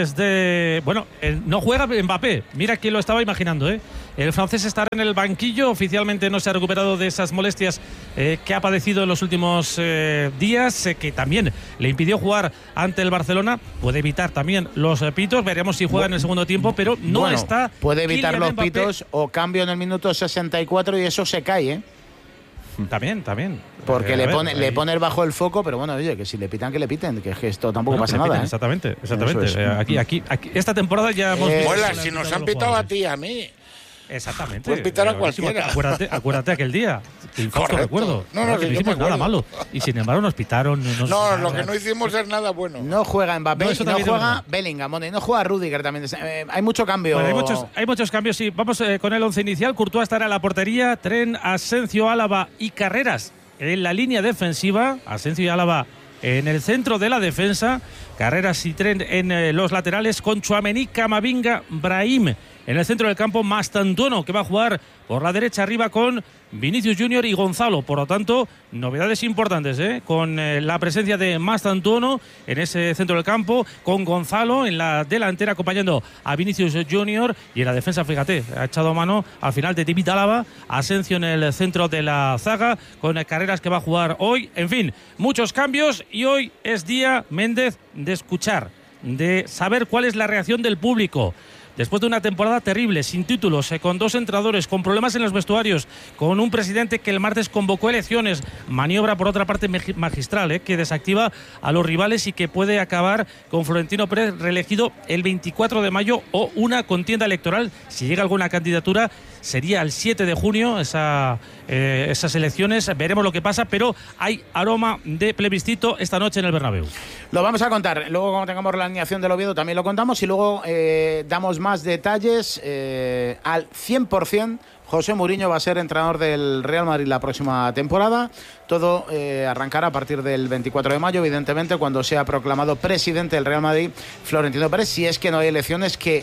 desde. Bueno, eh, no juega Mbappé. Mira quién lo estaba imaginando, ¿eh? El francés estará en el banquillo. Oficialmente no se ha recuperado de esas molestias eh, que ha padecido en los últimos eh, días, eh, que también le impidió jugar ante el Barcelona. Puede evitar también los eh, pitos. Veremos si juega en el segundo tiempo, pero no Bueno, está. Puede evitar Kylian los Mbappé. pitos o cambio en el minuto sesenta y cuatro y eso se cae, ¿eh? También, también. Porque Eh, a le ver, pone, le ahí- pone bajo el foco, pero bueno, oye, que si le pitan, que le piten, que es que esto tampoco Bueno, pasa que le nada. piten, ¿eh? Exactamente, exactamente. Eso es. Eh, aquí, aquí, aquí, esta temporada ya hemos Eh, visto. Mola, que le si nos pitado han los pitado a jugadores. ti y a mí. Exactamente. Pueden pitar a Eh, buenísimo. cualquiera. Acuérdate, acuérdate aquel día. El justo Correcto. recuerdo. No, no, Claro, sí, que no yo hicimos me nada acuerdo. malo. Y sin embargo nos pitaron. No, No, lo que no hicimos es nada bueno. No juega Mbappé, No, y eso no también es juega verdad. Bellingham, bueno, y no juega Rudiger también. Eh, hay mucho cambio. Bueno, hay, muchos, hay muchos cambios, sí. Vamos eh, con el once inicial. Courtois estará en la portería. Tren, Asensio, Álava y Carreras en la línea defensiva. Asensio y Álava en el centro de la defensa. Carreras y Tren en eh, los laterales. Con Tchouaméni, Camavinga, Brahim en el centro del campo. Mastantuono, que va a jugar por la derecha arriba con Vinicius Junior y Gonzalo. Por lo tanto, novedades importantes, ¿eh? Con eh, la presencia de Mastantuono en ese centro del campo, con Gonzalo en la delantera acompañando a Vinicius Junior, y en la defensa, fíjate, ha echado mano al final de David Álava, Asensio en el centro de la zaga, con eh, Carreras que va a jugar hoy. En fin, muchos cambios, y hoy es día, Méndez, de escuchar, de saber cuál es la reacción del público. Después de una temporada terrible, sin títulos, eh, con dos entrenadores, con problemas en los vestuarios, con un presidente que el martes convocó elecciones, maniobra por otra parte magistral, eh, que desactiva a los rivales y que puede acabar con Florentino Pérez reelegido el veinticuatro de mayo, o una contienda electoral, si llega alguna candidatura, sería el siete de junio esa, eh, esas elecciones. Veremos lo que pasa, pero hay aroma de plebiscito esta noche en el Bernabéu. Lo vamos a contar. Luego, cuando tengamos la alineación del Oviedo, también lo contamos. Y luego eh, damos más detalles. Eh, al cien por ciento, José Mourinho va a ser entrenador del Real Madrid la próxima temporada. Todo eh, arrancará a partir del veinticuatro de mayo, evidentemente, cuando sea proclamado presidente del Real Madrid Florentino Pérez. Si es que no hay elecciones, que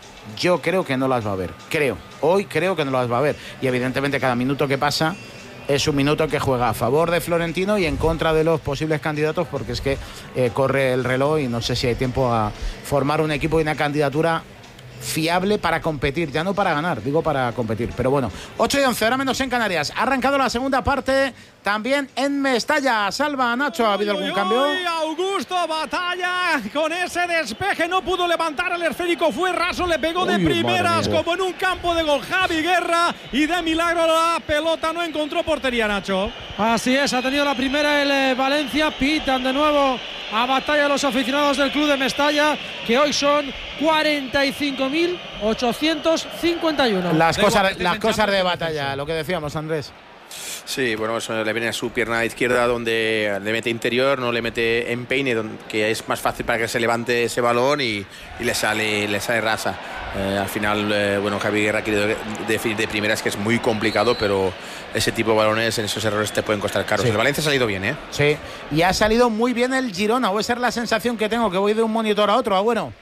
yo creo que no las va a haber. Creo. Hoy creo que no las va a haber. Y evidentemente cada minuto que pasa es un minuto que juega a favor de Florentino y en contra de los posibles candidatos, porque es que eh, corre el reloj y no sé si hay tiempo a formar un equipo y una candidatura fiable para competir, ya no para ganar, digo para competir. Pero bueno, ocho y once, ahora menos en Canarias. Ha arrancado la segunda parte también en Mestalla. Salva, Nacho, ¿ha habido algún Uy, cambio? uy, Augusto Batalla con ese despeje, no pudo levantar el esférico, fue raso, le pegó de Uy, primeras madre mía. como en un campo de gol Javi Guerra, y de milagro la pelota no encontró portería, Nacho. Así es, ha tenido la primera el eh, Valencia. Pitan de nuevo a Batalla los aficionados del club de Mestalla, que hoy son cuarenta y cinco mil ochocientos cincuenta y uno. Las cosas, las cosas de Batalla, lo que decíamos, Andrés. Sí, bueno, eso le viene a su pierna izquierda, donde le mete interior, no le mete empeine, donde, que es más fácil para que se levante ese balón, y, y le sale le sale rasa. Eh, al final, eh, bueno, Javi Guerra ha querido definir de primeras, que es muy complicado, pero ese tipo de balones, en esos errores te pueden costar caros. Sí. El Valencia ha salido bien, ¿eh? Sí, y ha salido muy bien el Girona, o esa es la sensación que tengo, que voy de un monitor a otro. Ah, bueno.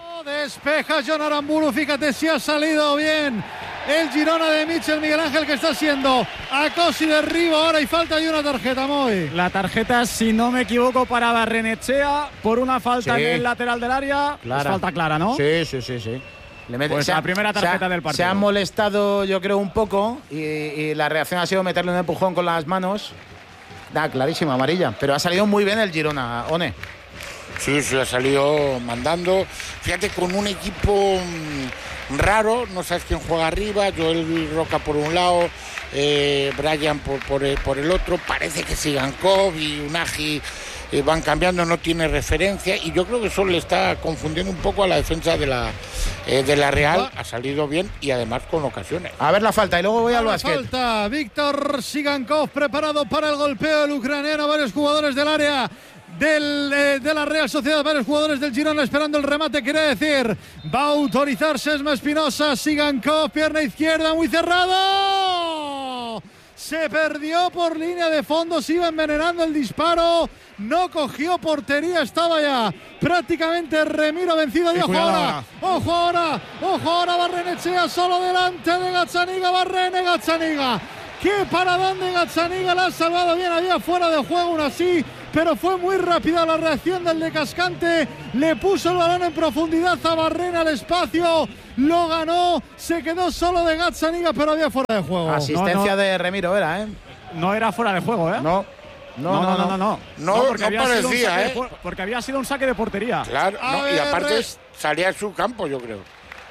Despeja John Aramburu, fíjate si ha salido bien el Girona de Michel Miguel Ángel, que está siendo acosi derribo ahora, y falta y una tarjeta, muy. La tarjeta, si no me equivoco, para Barrenechea por una falta Sí. en el lateral del área. Clara. Es falta clara, ¿no? Sí, sí, sí, sí. Le mete- Pues se ha- la primera tarjeta se ha- del partido. Se ha molestado, yo creo, un poco, y, y la reacción ha sido meterle un empujón con las manos. Da, clarísima, amarilla. Pero ha salido muy bien el Girona, One. Sí, sí, ha salido mandando. Fíjate, con un equipo mmm, raro, no sabes quién juega arriba, Joel Roca por un lado, eh, Brian por, por, el, por el otro, parece que Sigankov y Unagi eh, van cambiando, no tiene referencia, y yo creo que eso le está confundiendo un poco a la defensa de la, eh, de la Real. Ha salido bien y además con ocasiones. A ver la falta, y luego voy al La básquet. falta, Víctor Sigankov preparado para el golpeo, el ucraniano, varios jugadores del área del, eh, de la Real Sociedad. Varios jugadores del Girona esperando el remate, quiere decir. Va a autorizar Sesma Espinosa. Sigankov, pierna izquierda, muy cerrado. Se perdió por línea de fondo, se iba envenenando el disparo. No cogió portería, estaba ya prácticamente Remiro vencido. Y ojo ahora, ojo ahora, ojo ahora, Barrenechea solo delante de Gazzaniga. Barrene, Gazzaniga. Qué paradón de Gazzaniga, la ha salvado bien, había fuera de juego aún así, pero fue muy rápida la reacción del de Cascante. Le puso el balón en profundidad a Barrena al espacio, lo ganó, se quedó solo de Gazzaniga, pero había fuera de juego. Asistencia no, no, de Remiro era, ¿eh? No era fuera de juego, ¿eh? No. No, no, no, no, no, no, no, porque no había parecía, sido ¿eh? De, porque había sido un saque de portería. Claro, no, y aparte salía en su campo, yo creo.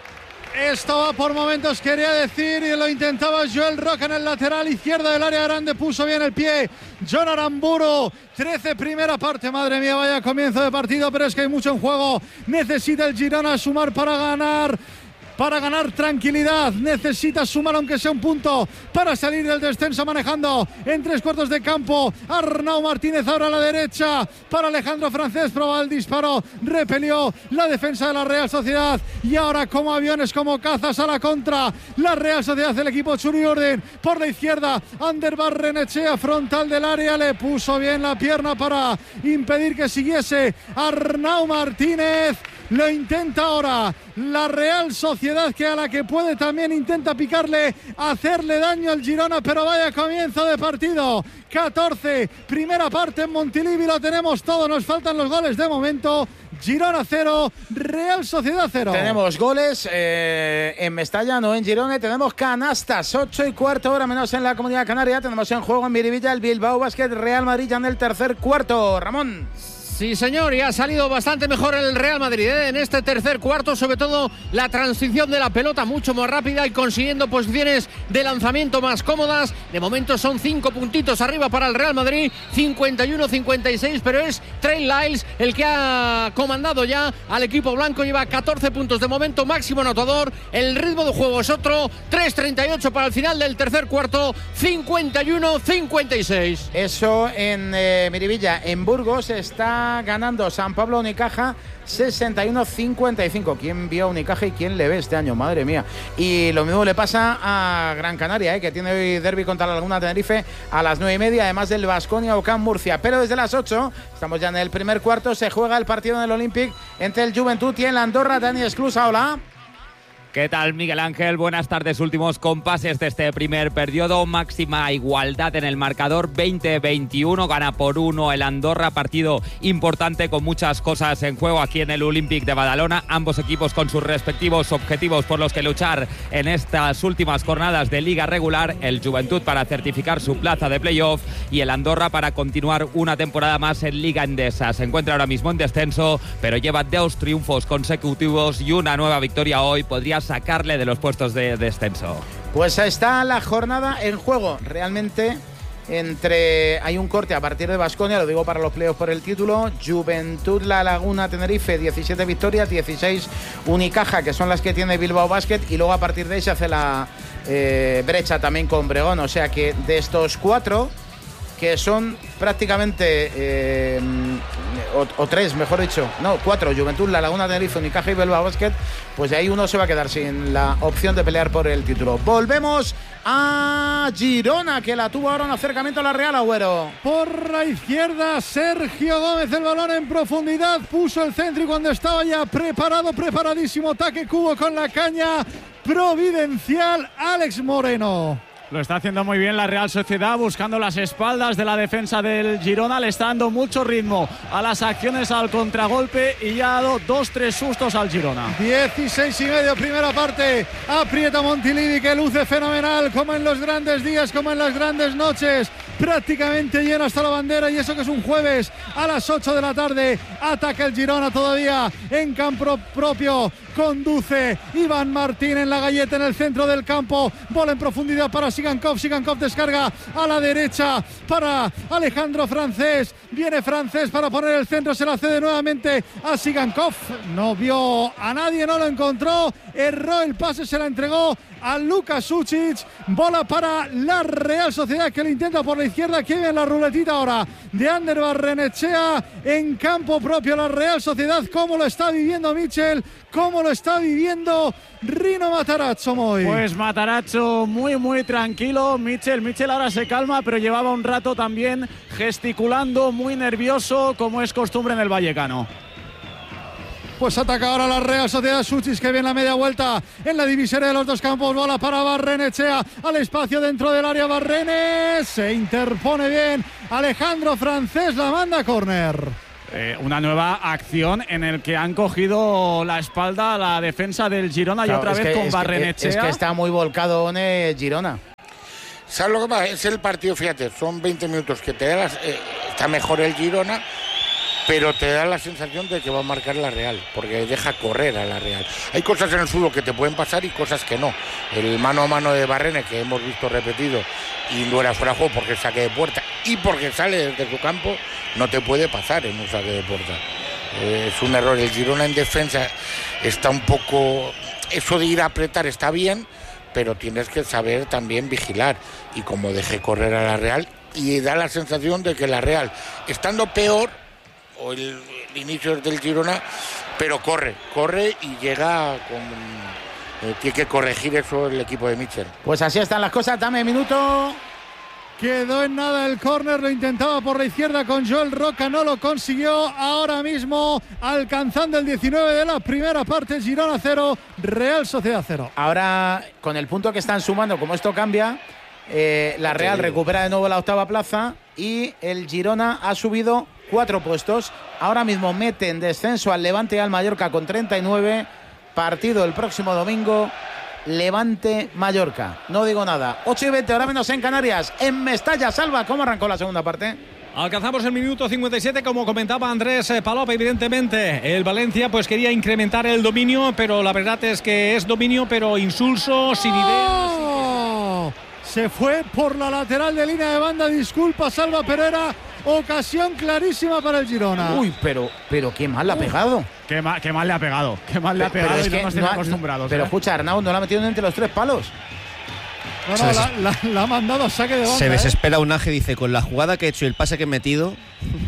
Esto va por momentos, quería decir, y lo intentaba Joel Roca en el lateral izquierdo del área grande, puso bien el pie John Aramburu. trece primera parte, madre mía, vaya comienzo de partido, pero es que hay mucho en juego. Necesita el Girona sumar para ganar. Para ganar tranquilidad, necesita sumar aunque sea un punto para salir del descenso, manejando en tres cuartos de campo. Arnau Martínez ahora a la derecha para Alejandro Francés, probaba el disparo, repelió la defensa de la Real Sociedad y ahora como aviones, como cazas a la contra, la Real Sociedad, el equipo Churi Orden por la izquierda. Ander Barrenechea, frontal del área, le puso bien la pierna para impedir que siguiese Arnau Martínez. Lo intenta ahora la Real Sociedad, que a la que puede también intenta picarle, hacerle daño al Girona, pero vaya comienzo de partido. catorce, primera parte en Montilivi, lo tenemos todo, nos faltan los goles de momento. Girona cero, Real Sociedad cero. Tenemos goles eh, en Mestalla, no en Girona, y tenemos canastas, ocho y cuarto, hora menos en la Comunidad Canaria. Tenemos en juego en Miribilla el Bilbao Basket Real Madrid ya en el tercer cuarto. Ramón. Sí, señor, y ha salido bastante mejor el Real Madrid ¿eh? en este tercer cuarto, sobre todo la transición de la pelota mucho más rápida y consiguiendo posiciones de lanzamiento más cómodas. De momento son cinco puntitos arriba para el Real Madrid, cincuenta y uno cincuenta y seis, pero es Trey Lyles el que ha comandado ya al equipo blanco, lleva catorce puntos de momento, máximo anotador. El ritmo de juego es otro, tres treinta y ocho para el final del tercer cuarto, cincuenta y uno cincuenta y seis. Eso en eh, Miribilla. En Burgos está ganando San Pablo Unicaja sesenta y uno cincuenta y cinco. ¿Quién vio a Unicaja y quién le ve este año? Madre mía. Y lo mismo le pasa a Gran Canaria, ¿eh? que tiene hoy derbi contra la Laguna Tenerife a las nueve y media, además del Baskonia Ocán Murcia. Pero desde las ocho, estamos ya en el primer cuarto, se juega el partido en el Olympic entre el Joventut y el Andorra. Dani Esclusa, hola. ¿Qué tal, Miguel Ángel? Buenas tardes. Últimos compases de este primer periodo. Máxima igualdad en el marcador. veinte veintiuno. Gana por uno el Andorra. Partido importante con muchas cosas en juego aquí en el Olympic de Badalona. Ambos equipos con sus respectivos objetivos por los que luchar en estas últimas jornadas de liga regular. El Joventut para certificar su plaza de playoff y el Andorra para continuar una temporada más en Liga Endesa. Se encuentra ahora mismo en descenso, pero lleva dos triunfos consecutivos y una nueva victoria hoy. Podría sacarle de los puestos de descenso. Pues está la jornada en juego. Realmente entre hay un corte a partir de Baskonia, lo digo para los playoffs por el título. Joventut La Laguna Tenerife, diecisiete victorias, dieciséis Unicaja, que son las que tiene Bilbao Basket, y luego a partir de ahí se hace la eh, brecha también con Bregón. O sea que de estos cuatro, que son prácticamente eh, o, o tres, mejor dicho, no, cuatro, Joventut, La Laguna Tenerife, Unicaja y Bilbao Basket, pues de ahí uno se va a quedar sin la opción de pelear por el título. Volvemos a Girona, que la tuvo ahora en acercamiento a la Real, Agüero. Por la izquierda, Sergio Gómez, el balón en profundidad, puso el centro y cuando estaba ya preparado, preparadísimo, ataque cubo con la caña providencial, Alex Moreno. Lo está haciendo muy bien la Real Sociedad, buscando las espaldas de la defensa del Girona. Le está dando mucho ritmo a las acciones al contragolpe y ya ha dado dos, tres sustos al Girona. dieciséis y medio, primera parte. Aprieta Montilivi, que luce fenomenal, como en los grandes días, como en las grandes noches. Prácticamente llena hasta la bandera, y eso que es un jueves a las ocho de la tarde. Ataca el Girona todavía en campo propio conduce Iván Martín en la galleta en el centro del campo, bola en profundidad para Sigankov, Sigankov descarga a la derecha para Alejandro Francés, viene Francés para poner el centro, se la cede nuevamente a Sigankov, no vio a nadie, no lo encontró, erró el pase, se la entregó a Luka Sucic, bola para la Real Sociedad que lo intenta por la izquierda, que viene la ruletita ahora de Ander Barrenechea en campo propio. La Real Sociedad, cómo lo está viviendo Michel, cómo lo está viviendo Rino Matarazzo. Muy. Pues Matarazzo muy muy tranquilo. Michel, Michel ahora se calma, pero llevaba un rato también gesticulando, muy nervioso, como es costumbre en el Vallecano. Pues ataca ahora la Real Sociedad. Suchis que viene la media vuelta en la divisoria de los dos campos. Bola para Barrenechea al espacio dentro del área. Barrenes se interpone bien. Alejandro Francés la manda a córner. Eh, una nueva acción en el que han cogido la espalda a la defensa del Girona, claro, y otra vez que, con es Barrenechea. Que, es que está muy volcado One Girona. ¿Sabes lo que pasa? Es el partido, fíjate, son veinte minutos que te da las, eh, está mejor el Girona, pero te da la sensación de que va a marcar la Real, porque deja correr a la Real. Hay cosas en el fútbol que te pueden pasar y cosas que no. El mano a mano de Barrene, que hemos visto repetido, y no era fuera de juego porque saque de puerta y porque sale desde su campo, no te puede pasar en un saque de puerta. Eh, es un error. El Girona en defensa está un poco... Eso de ir a apretar está bien, pero tienes que saber también vigilar. Y como deje correr a la Real, y da la sensación de que la Real, estando peor, o el, el inicio del Girona, pero corre, corre y llega con... Eh, tiene que corregir eso el equipo de Michel. Pues así están las cosas, dame minuto. Quedó en nada el córner, lo intentaba por la izquierda con Joel Roca, no lo consiguió. Ahora mismo alcanzando el diecinueve de la primera parte, Girona cero, Real Sociedad cero. Ahora, con el punto que están sumando, como esto cambia, eh, la Real recupera de nuevo la octava plaza y el Girona ha subido cuatro puestos. Ahora mismo mete en descenso al Levante y al Mallorca con treinta y nueve. Partido el próximo domingo, Levante-Mallorca. No digo nada. ocho y veinte, ahora menos en Canarias. En Mestalla, Salva, ¿cómo arrancó la segunda parte? Alcanzamos el minuto cincuenta y siete, como comentaba Andrés Palop. Evidentemente el Valencia pues quería incrementar el dominio, pero la verdad es que es dominio pero insulso, sin ¡Oh! idea. Se fue por la lateral de línea de banda, disculpa Salva Pereira. Ocasión clarísima para el Girona. Uy, pero, pero qué mal le ha pegado. Qué mal, qué mal le ha pegado. Qué mal le ha pegado, y no nos tiene acostumbrados. Pero ¿eh? escucha, Arnau no la ha metido entre los tres palos. No, no, la, la, la ha mandado a saque de banda. Se desespera ¿eh? Unaje, dice, con la jugada que he hecho y el pase que he metido.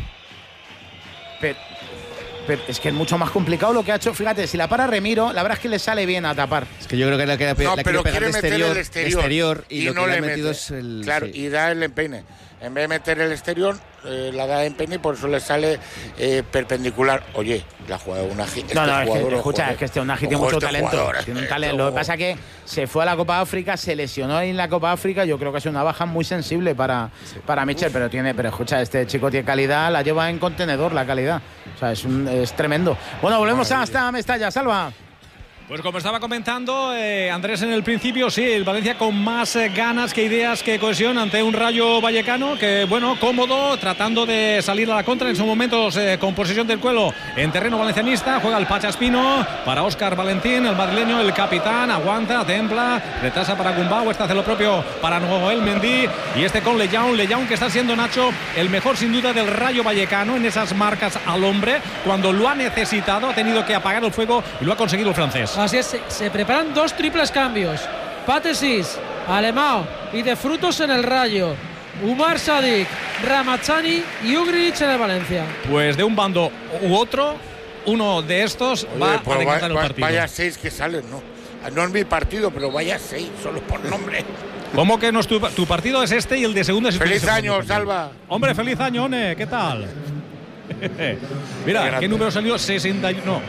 Pero, pero es que es mucho más complicado lo que ha hecho. Fíjate, si la para Remiro, la verdad es que le sale bien a tapar. Es que yo creo que la, que la, no, la pero quiere quiere meter exterior, el exterior, exterior y, y lo no que le le ha metido mete. es el... Claro, sí. y da el empeine. En vez de meter el exterior, eh, la da empeine y por eso le sale eh, perpendicular. Oye, la jugada de Unagi. Este no, no, es jugador, que, escucha, ojo, es que este Unagi tiene ojo, mucho este talento. jugador, Tiene un este talento. Lo que pasa es que se fue a la Copa África, se lesionó en la Copa África. Yo creo que es una baja muy sensible para, sí. para Michel, pero tiene, pero escucha, este chico tiene calidad, la lleva en contenedor la calidad. O sea, es, un, es tremendo. Bueno, volvemos Maravilla. hasta Mestalla, Salva. Pues como estaba comentando eh, Andrés en el principio, sí, el Valencia con más eh, ganas que ideas que cohesión ante un Rayo Vallecano que, bueno, cómodo, tratando de salir a la contra en esos momentos eh, con posesión del cuelo en terreno valencianista. Juega el Pachaspino para Óscar Valentín, el madrileño, el capitán, aguanta, templa, retrasa para Gumbau, este hace lo propio para Noel Mendy y este con Lejaun, Lejaun que está siendo, Nacho, el mejor sin duda del Rayo Vallecano en esas marcas al hombre, cuando lo ha necesitado, ha tenido que apagar el fuego y lo ha conseguido el francés. Así es, se, se preparan dos triples cambios. Patesis, Alemão y de frutos en el Rayo. Umar Sadik, Ramazani y Ugrich en el Valencia. Pues de un bando u otro, uno de estos Oye, va pues a decantar va, el partido. Vaya seis que salen, ¿no? No es mi partido, pero vaya seis, solo por nombre. ¿Cómo que no es tu, tu partido es este y el de segundo es el Feliz segundo, año, Salva. Hombre, feliz año, One, ¿qué tal? Mira, ¿qué número salió? sesenta. No.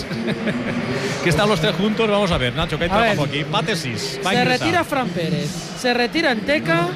Que están los tres juntos. Vamos a ver, Nacho, que hay trabajo aquí. Pátesis. Se retira Fran Pérez. Se retira Enteca.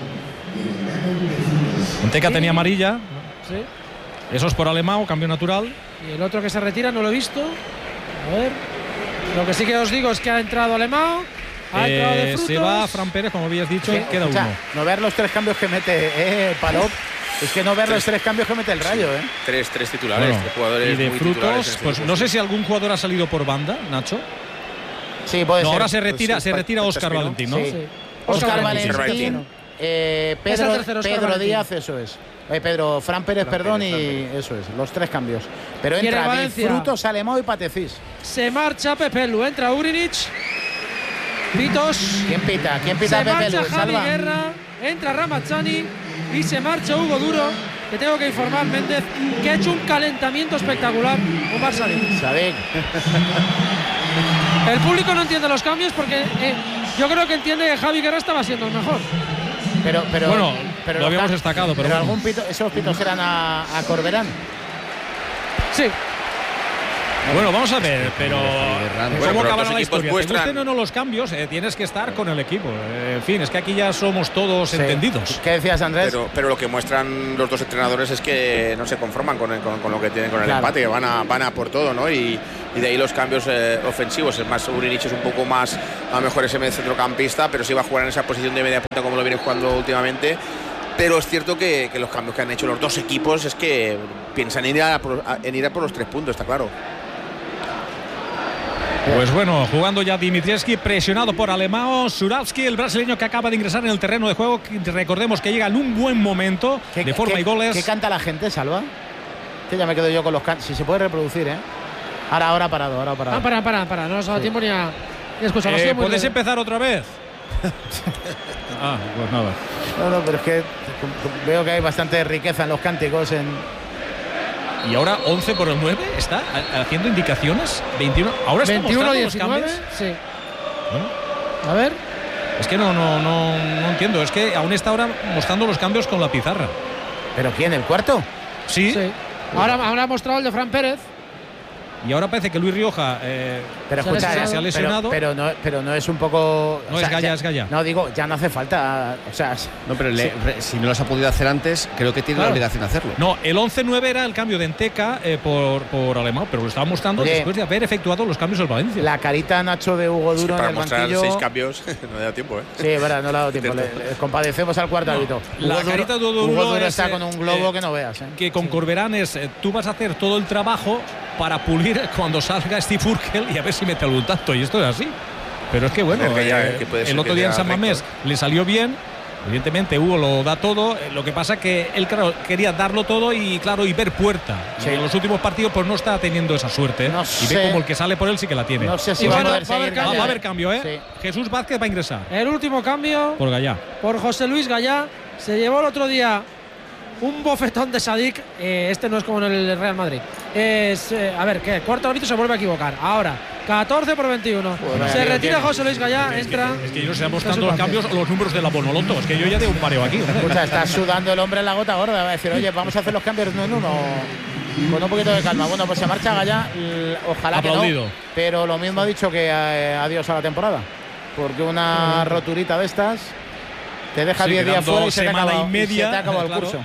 Enteca tenía amarilla. Sí. Eso es por Alemão, cambio natural. Y el otro que se retira no lo he visto. A ver. Lo que sí que os digo es que ha entrado Alemão. Ha entrado de frutos. Se va Fran Pérez, como habías dicho, sí, queda o sea, uno. No ver los tres cambios que mete eh, Palop. Es que no ver los tres cambios que mete el Rayo, ¿eh? Tres, tres titulares, Bueno, tres jugadores y de muy Frutos, titulares en pues este no sé equipo. si algún jugador ha salido por banda, Nacho. Sí, puede no, ser. ahora se retira, Pues sí, se retira pa- Óscar Paspino. Valentín, ¿no? Sí. Sí. Óscar Óscar Valentín, Valentín. eh, Es el Pedro, tercero, Óscar Pedro Valentín. Díaz, eso es. Eh, Pedro, Fran Pérez, Fran perdón, Pérez, Fran y eso es, los tres cambios. Pero Quiere entra Di Valencia. Frutos, Alemão y Patecís. Se marcha Pepelu, entra Urinic. Pitos. ¿Quién pita? ¿Quién pita Se Pepelu? marcha Javi Salva. Guerra, entra Ramazzani y se marcha Hugo Duro. Que tengo que informar, Méndez, que ha hecho un calentamiento espectacular con Barça. Sadik. El público no entiende los cambios porque eh, yo creo que entiende que Javi Guerra estaba siendo el mejor. Pero, pero, Bueno, pero lo los habíamos ca- destacado, pero pero bueno. algún pito, esos pitos eran a, a Corberán. Sí. Bueno, vamos a ver, pero Bueno, ¿cómo pero los acabará dos la equipos historia? muestran- Te gusten o no los cambios, eh, tienes que estar con el equipo. Eh, en fin, es que aquí ya somos todos entendidos. ¿Qué decías, Andrés? Pero, pero lo que muestran los dos entrenadores es que no se conforman con, el- con, con lo que tienen con el Claro. empate, que van a, van a por todo, ¿no? Y, y de ahí los cambios eh, ofensivos. Es más, Urinic es un poco más, a lo mejor ese centrocampista, pero sí va a jugar en esa posición de media punta como lo viene jugando últimamente. Pero es cierto que, que los cambios que han hecho los dos equipos es que piensan en ir a, por- a- en ir a por los tres puntos, está claro. Pues bueno, jugando ya Dimitrievski, presionado por Alemão, Surawski, el brasileño que acaba de ingresar en el terreno de juego. Que recordemos que llega en un buen momento, ¿Qué- de forma qué- y goles. ¿Qué canta la gente, Salva? Que ya me quedo yo con los cantos. Si se puede reproducir, ¿eh? Ahora, ahora parado, ahora parado. Ah, para, para, para, no nos ha dado Sí. tiempo ni a, ni a escuchar. Ha Eh, sido muy ¿Puedes leve. empezar otra vez? ah, pues nada. No, no, pero es que veo que hay bastante riqueza en los cánticos. En... Y ahora once por el nueve está ha- haciendo indicaciones. veintiuno. Ahora está veintiuno mostrando los diecinueve. cambios. Sí. Bueno, A ver. es que no, no, no, no entiendo. Es que aún está ahora mostrando los cambios con la pizarra. ¿Pero quién? ¿El cuarto? Sí. Sí. Ahora, ahora ha mostrado el de Fran Pérez. Y ahora parece que Luis Rioja eh, Pero se, escucha, ha- se ha lesionado. Pero, pero, no, pero no es un poco. No o es sea, Gaya, ya- es Gaya. No, digo, ya no hace falta. O sea, No, pero le- sí. re- si no los ha podido hacer antes, creo que tiene Claro. la obligación de hacerlo. No, el once nueve era el cambio de Enteca eh, por, por Alemão, pero lo estaba mostrando Oye, después de haber efectuado los cambios del Valencia. la carita, Nacho, de Hugo Sí, Duro para en el mostrar banquillo. seis cambios no da tiempo, ¿eh? Sí, es verdad, no le ha dado tiempo. Le, le compadecemos al cuarto árbitro. La Hugo Duro- carita de Hugo Hugo Duro Duro es, está eh, con un globo eh, que no veas. ¿eh? Que con Corberán es, eh, tú vas a hacer todo el trabajo para pulir cuando salga Steve Urkel y a ver si mete algún tacto. Y esto es así. Pero es que bueno, Es que ya, eh, que puede ser el otro que día en sea San Mamés le salió bien. Evidentemente Hugo lo da todo. eh, Lo que pasa que él claro, quería darlo todo y claro y ver puerta. Sí. Y en los últimos partidos pues no está teniendo esa suerte. ¿eh? No y sé. ve como el que sale por él sí que la tiene. No sé si Y va a bueno, poder va a haber seguir. Ah, cambio, va a Gaya. haber cambio, ¿eh? Sí. Jesús Vázquez va a ingresar El último cambio por Gallá. por José Luis Gallá. Se llevó el otro día un bofetón de Sadik. Eh, este no es como en el Real Madrid. Es, eh, a ver, ¿qué? Cuarto árbitro se vuelve a equivocar. Ahora, catorce por veintiuno. Joder, se bien, retira bien. José Luis Gallá. Es que, Entra. es que yo no sé mostrando Jesús los Vázquez. cambios los números de la Bonoloto. Es que yo ya tengo un pareo aquí. Escucha, está sudando el hombre en la gota gorda. Va a decir, oye, vamos a hacer los cambios uno en uno. Con un poquito de calma. Bueno, pues se marcha Gallá. l- Ojalá Aplaudido. que no. Pero lo mismo ha dicho que eh, adiós a la temporada. Porque una roturita de estas te deja Sí, diez días quedando fuera y se te semana acaba, y media, se te acaba el claro. curso.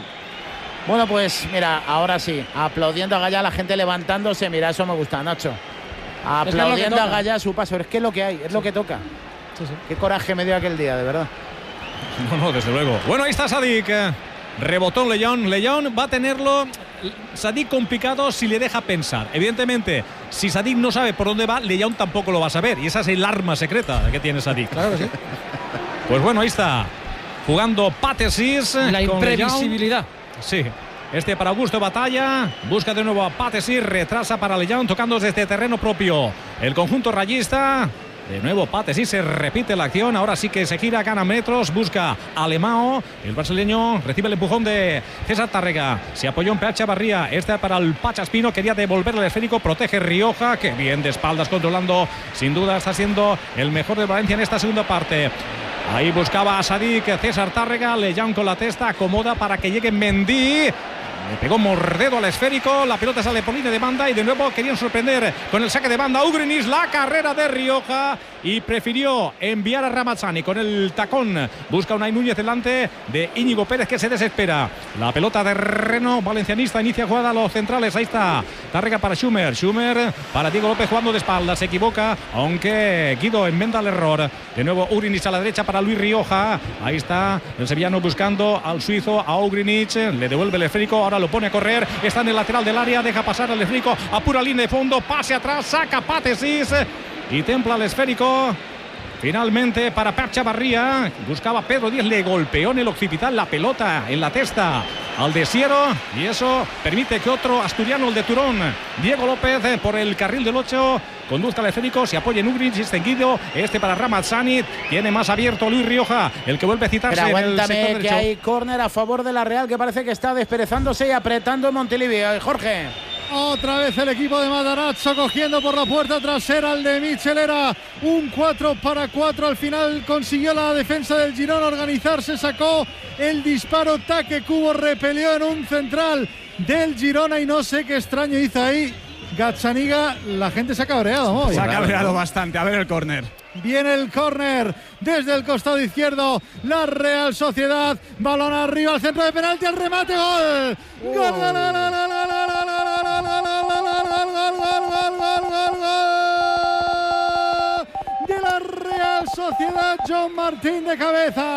Bueno, pues mira, ahora sí, aplaudiendo a Gallá, la gente levantándose. Mira, eso me gusta, Nacho. Es que es lo que Aplaudiendo a toca. Gallá a su paso. Es que es lo que hay, es lo que toca. Qué coraje me dio aquel día, de verdad. No, no, desde luego. Bueno, ahí está Sadik. eh, Rebotó León. León va a tenerlo. Sadik complicado si le deja pensar. Evidentemente, si Sadik no sabe por dónde va, León tampoco lo va a saber. Y esa es el arma secreta que tiene Sadik. Claro que sí. Pues bueno, ahí está. Jugando Patesís. La con imprevisibilidad. León. Sí. Este para Augusto Batalla. Busca de nuevo a Patesís. Retrasa para León. Tocando desde terreno propio. El conjunto rayista. De nuevo Patesís, se repite la acción. Ahora sí que se gira, gana metros. Busca Alemão. El brasileño recibe el empujón de César Tárrega. Se apoyó en P H Barría. Esta para el Pachaspino. Quería devolverle el esférico. Protege Rioja. Que bien de espaldas controlando. Sin duda está siendo el mejor de Valencia en esta segunda parte. Ahí buscaba a Sadik, César Tárrega, León con la testa, acomoda para que llegue Mendy. Le pegó Mordedo al esférico, la pelota sale por línea de banda y de nuevo querían sorprender con el saque de banda Ugrinis, la carrera de Rioja y prefirió enviar a Ramazzani con el tacón. Busca Unai Núñez delante de Íñigo Pérez que se desespera. La pelota de Reno, valencianista, inicia jugada a los centrales, ahí está Tárrega para Schumer. Schumer para Diego López jugando de espaldas. Se equivoca, aunque Guido enmenda el error. De nuevo Ugrinich a la derecha para Luis Rioja. Ahí está el sevillano buscando al suizo, a Ugrinich. Le devuelve el esférico. Ahora lo pone a correr. Está en el lateral del área. Deja pasar al esférico. A pura línea de fondo. Pase atrás. Saca Patesis. Y templa el esférico. Finalmente para Pep Chavarría. Buscaba Pedro Díaz. Le golpeó en el occipital la pelota en la testa al Desiero. Y eso permite que otro asturiano, el de Turón, Diego López, por el carril del ocho, conduzca al esférico. Se apoya en Ugrinich. Extendido. Este para Ramazzani. Tiene más abierto Luis Rioja. El que vuelve a citarse. Pero en el sector aguántame que derecho. hay córner a favor de la Real, que parece que está desperezándose y apretando Montilivi. Jorge. Otra vez el equipo de Matarazzo cogiendo por la puerta trasera al de Mitchell. Era un cuatro para cuatro. Al final consiguió la defensa del Girona organizarse. Sacó el disparo. Taque Cubo repelió en un central del Girona. Y no sé qué extraño hizo ahí Gazzaniga. La gente se ha cabreado, ¿no? Se ha cabreado bastante. A ver el córner. Viene el córner desde el costado izquierdo. La Real Sociedad. Balón arriba al centro de penalti. El remate. Gol. Gol, gol, gol, gol, gol, gol, de la Real Sociedad. John Martín de cabeza.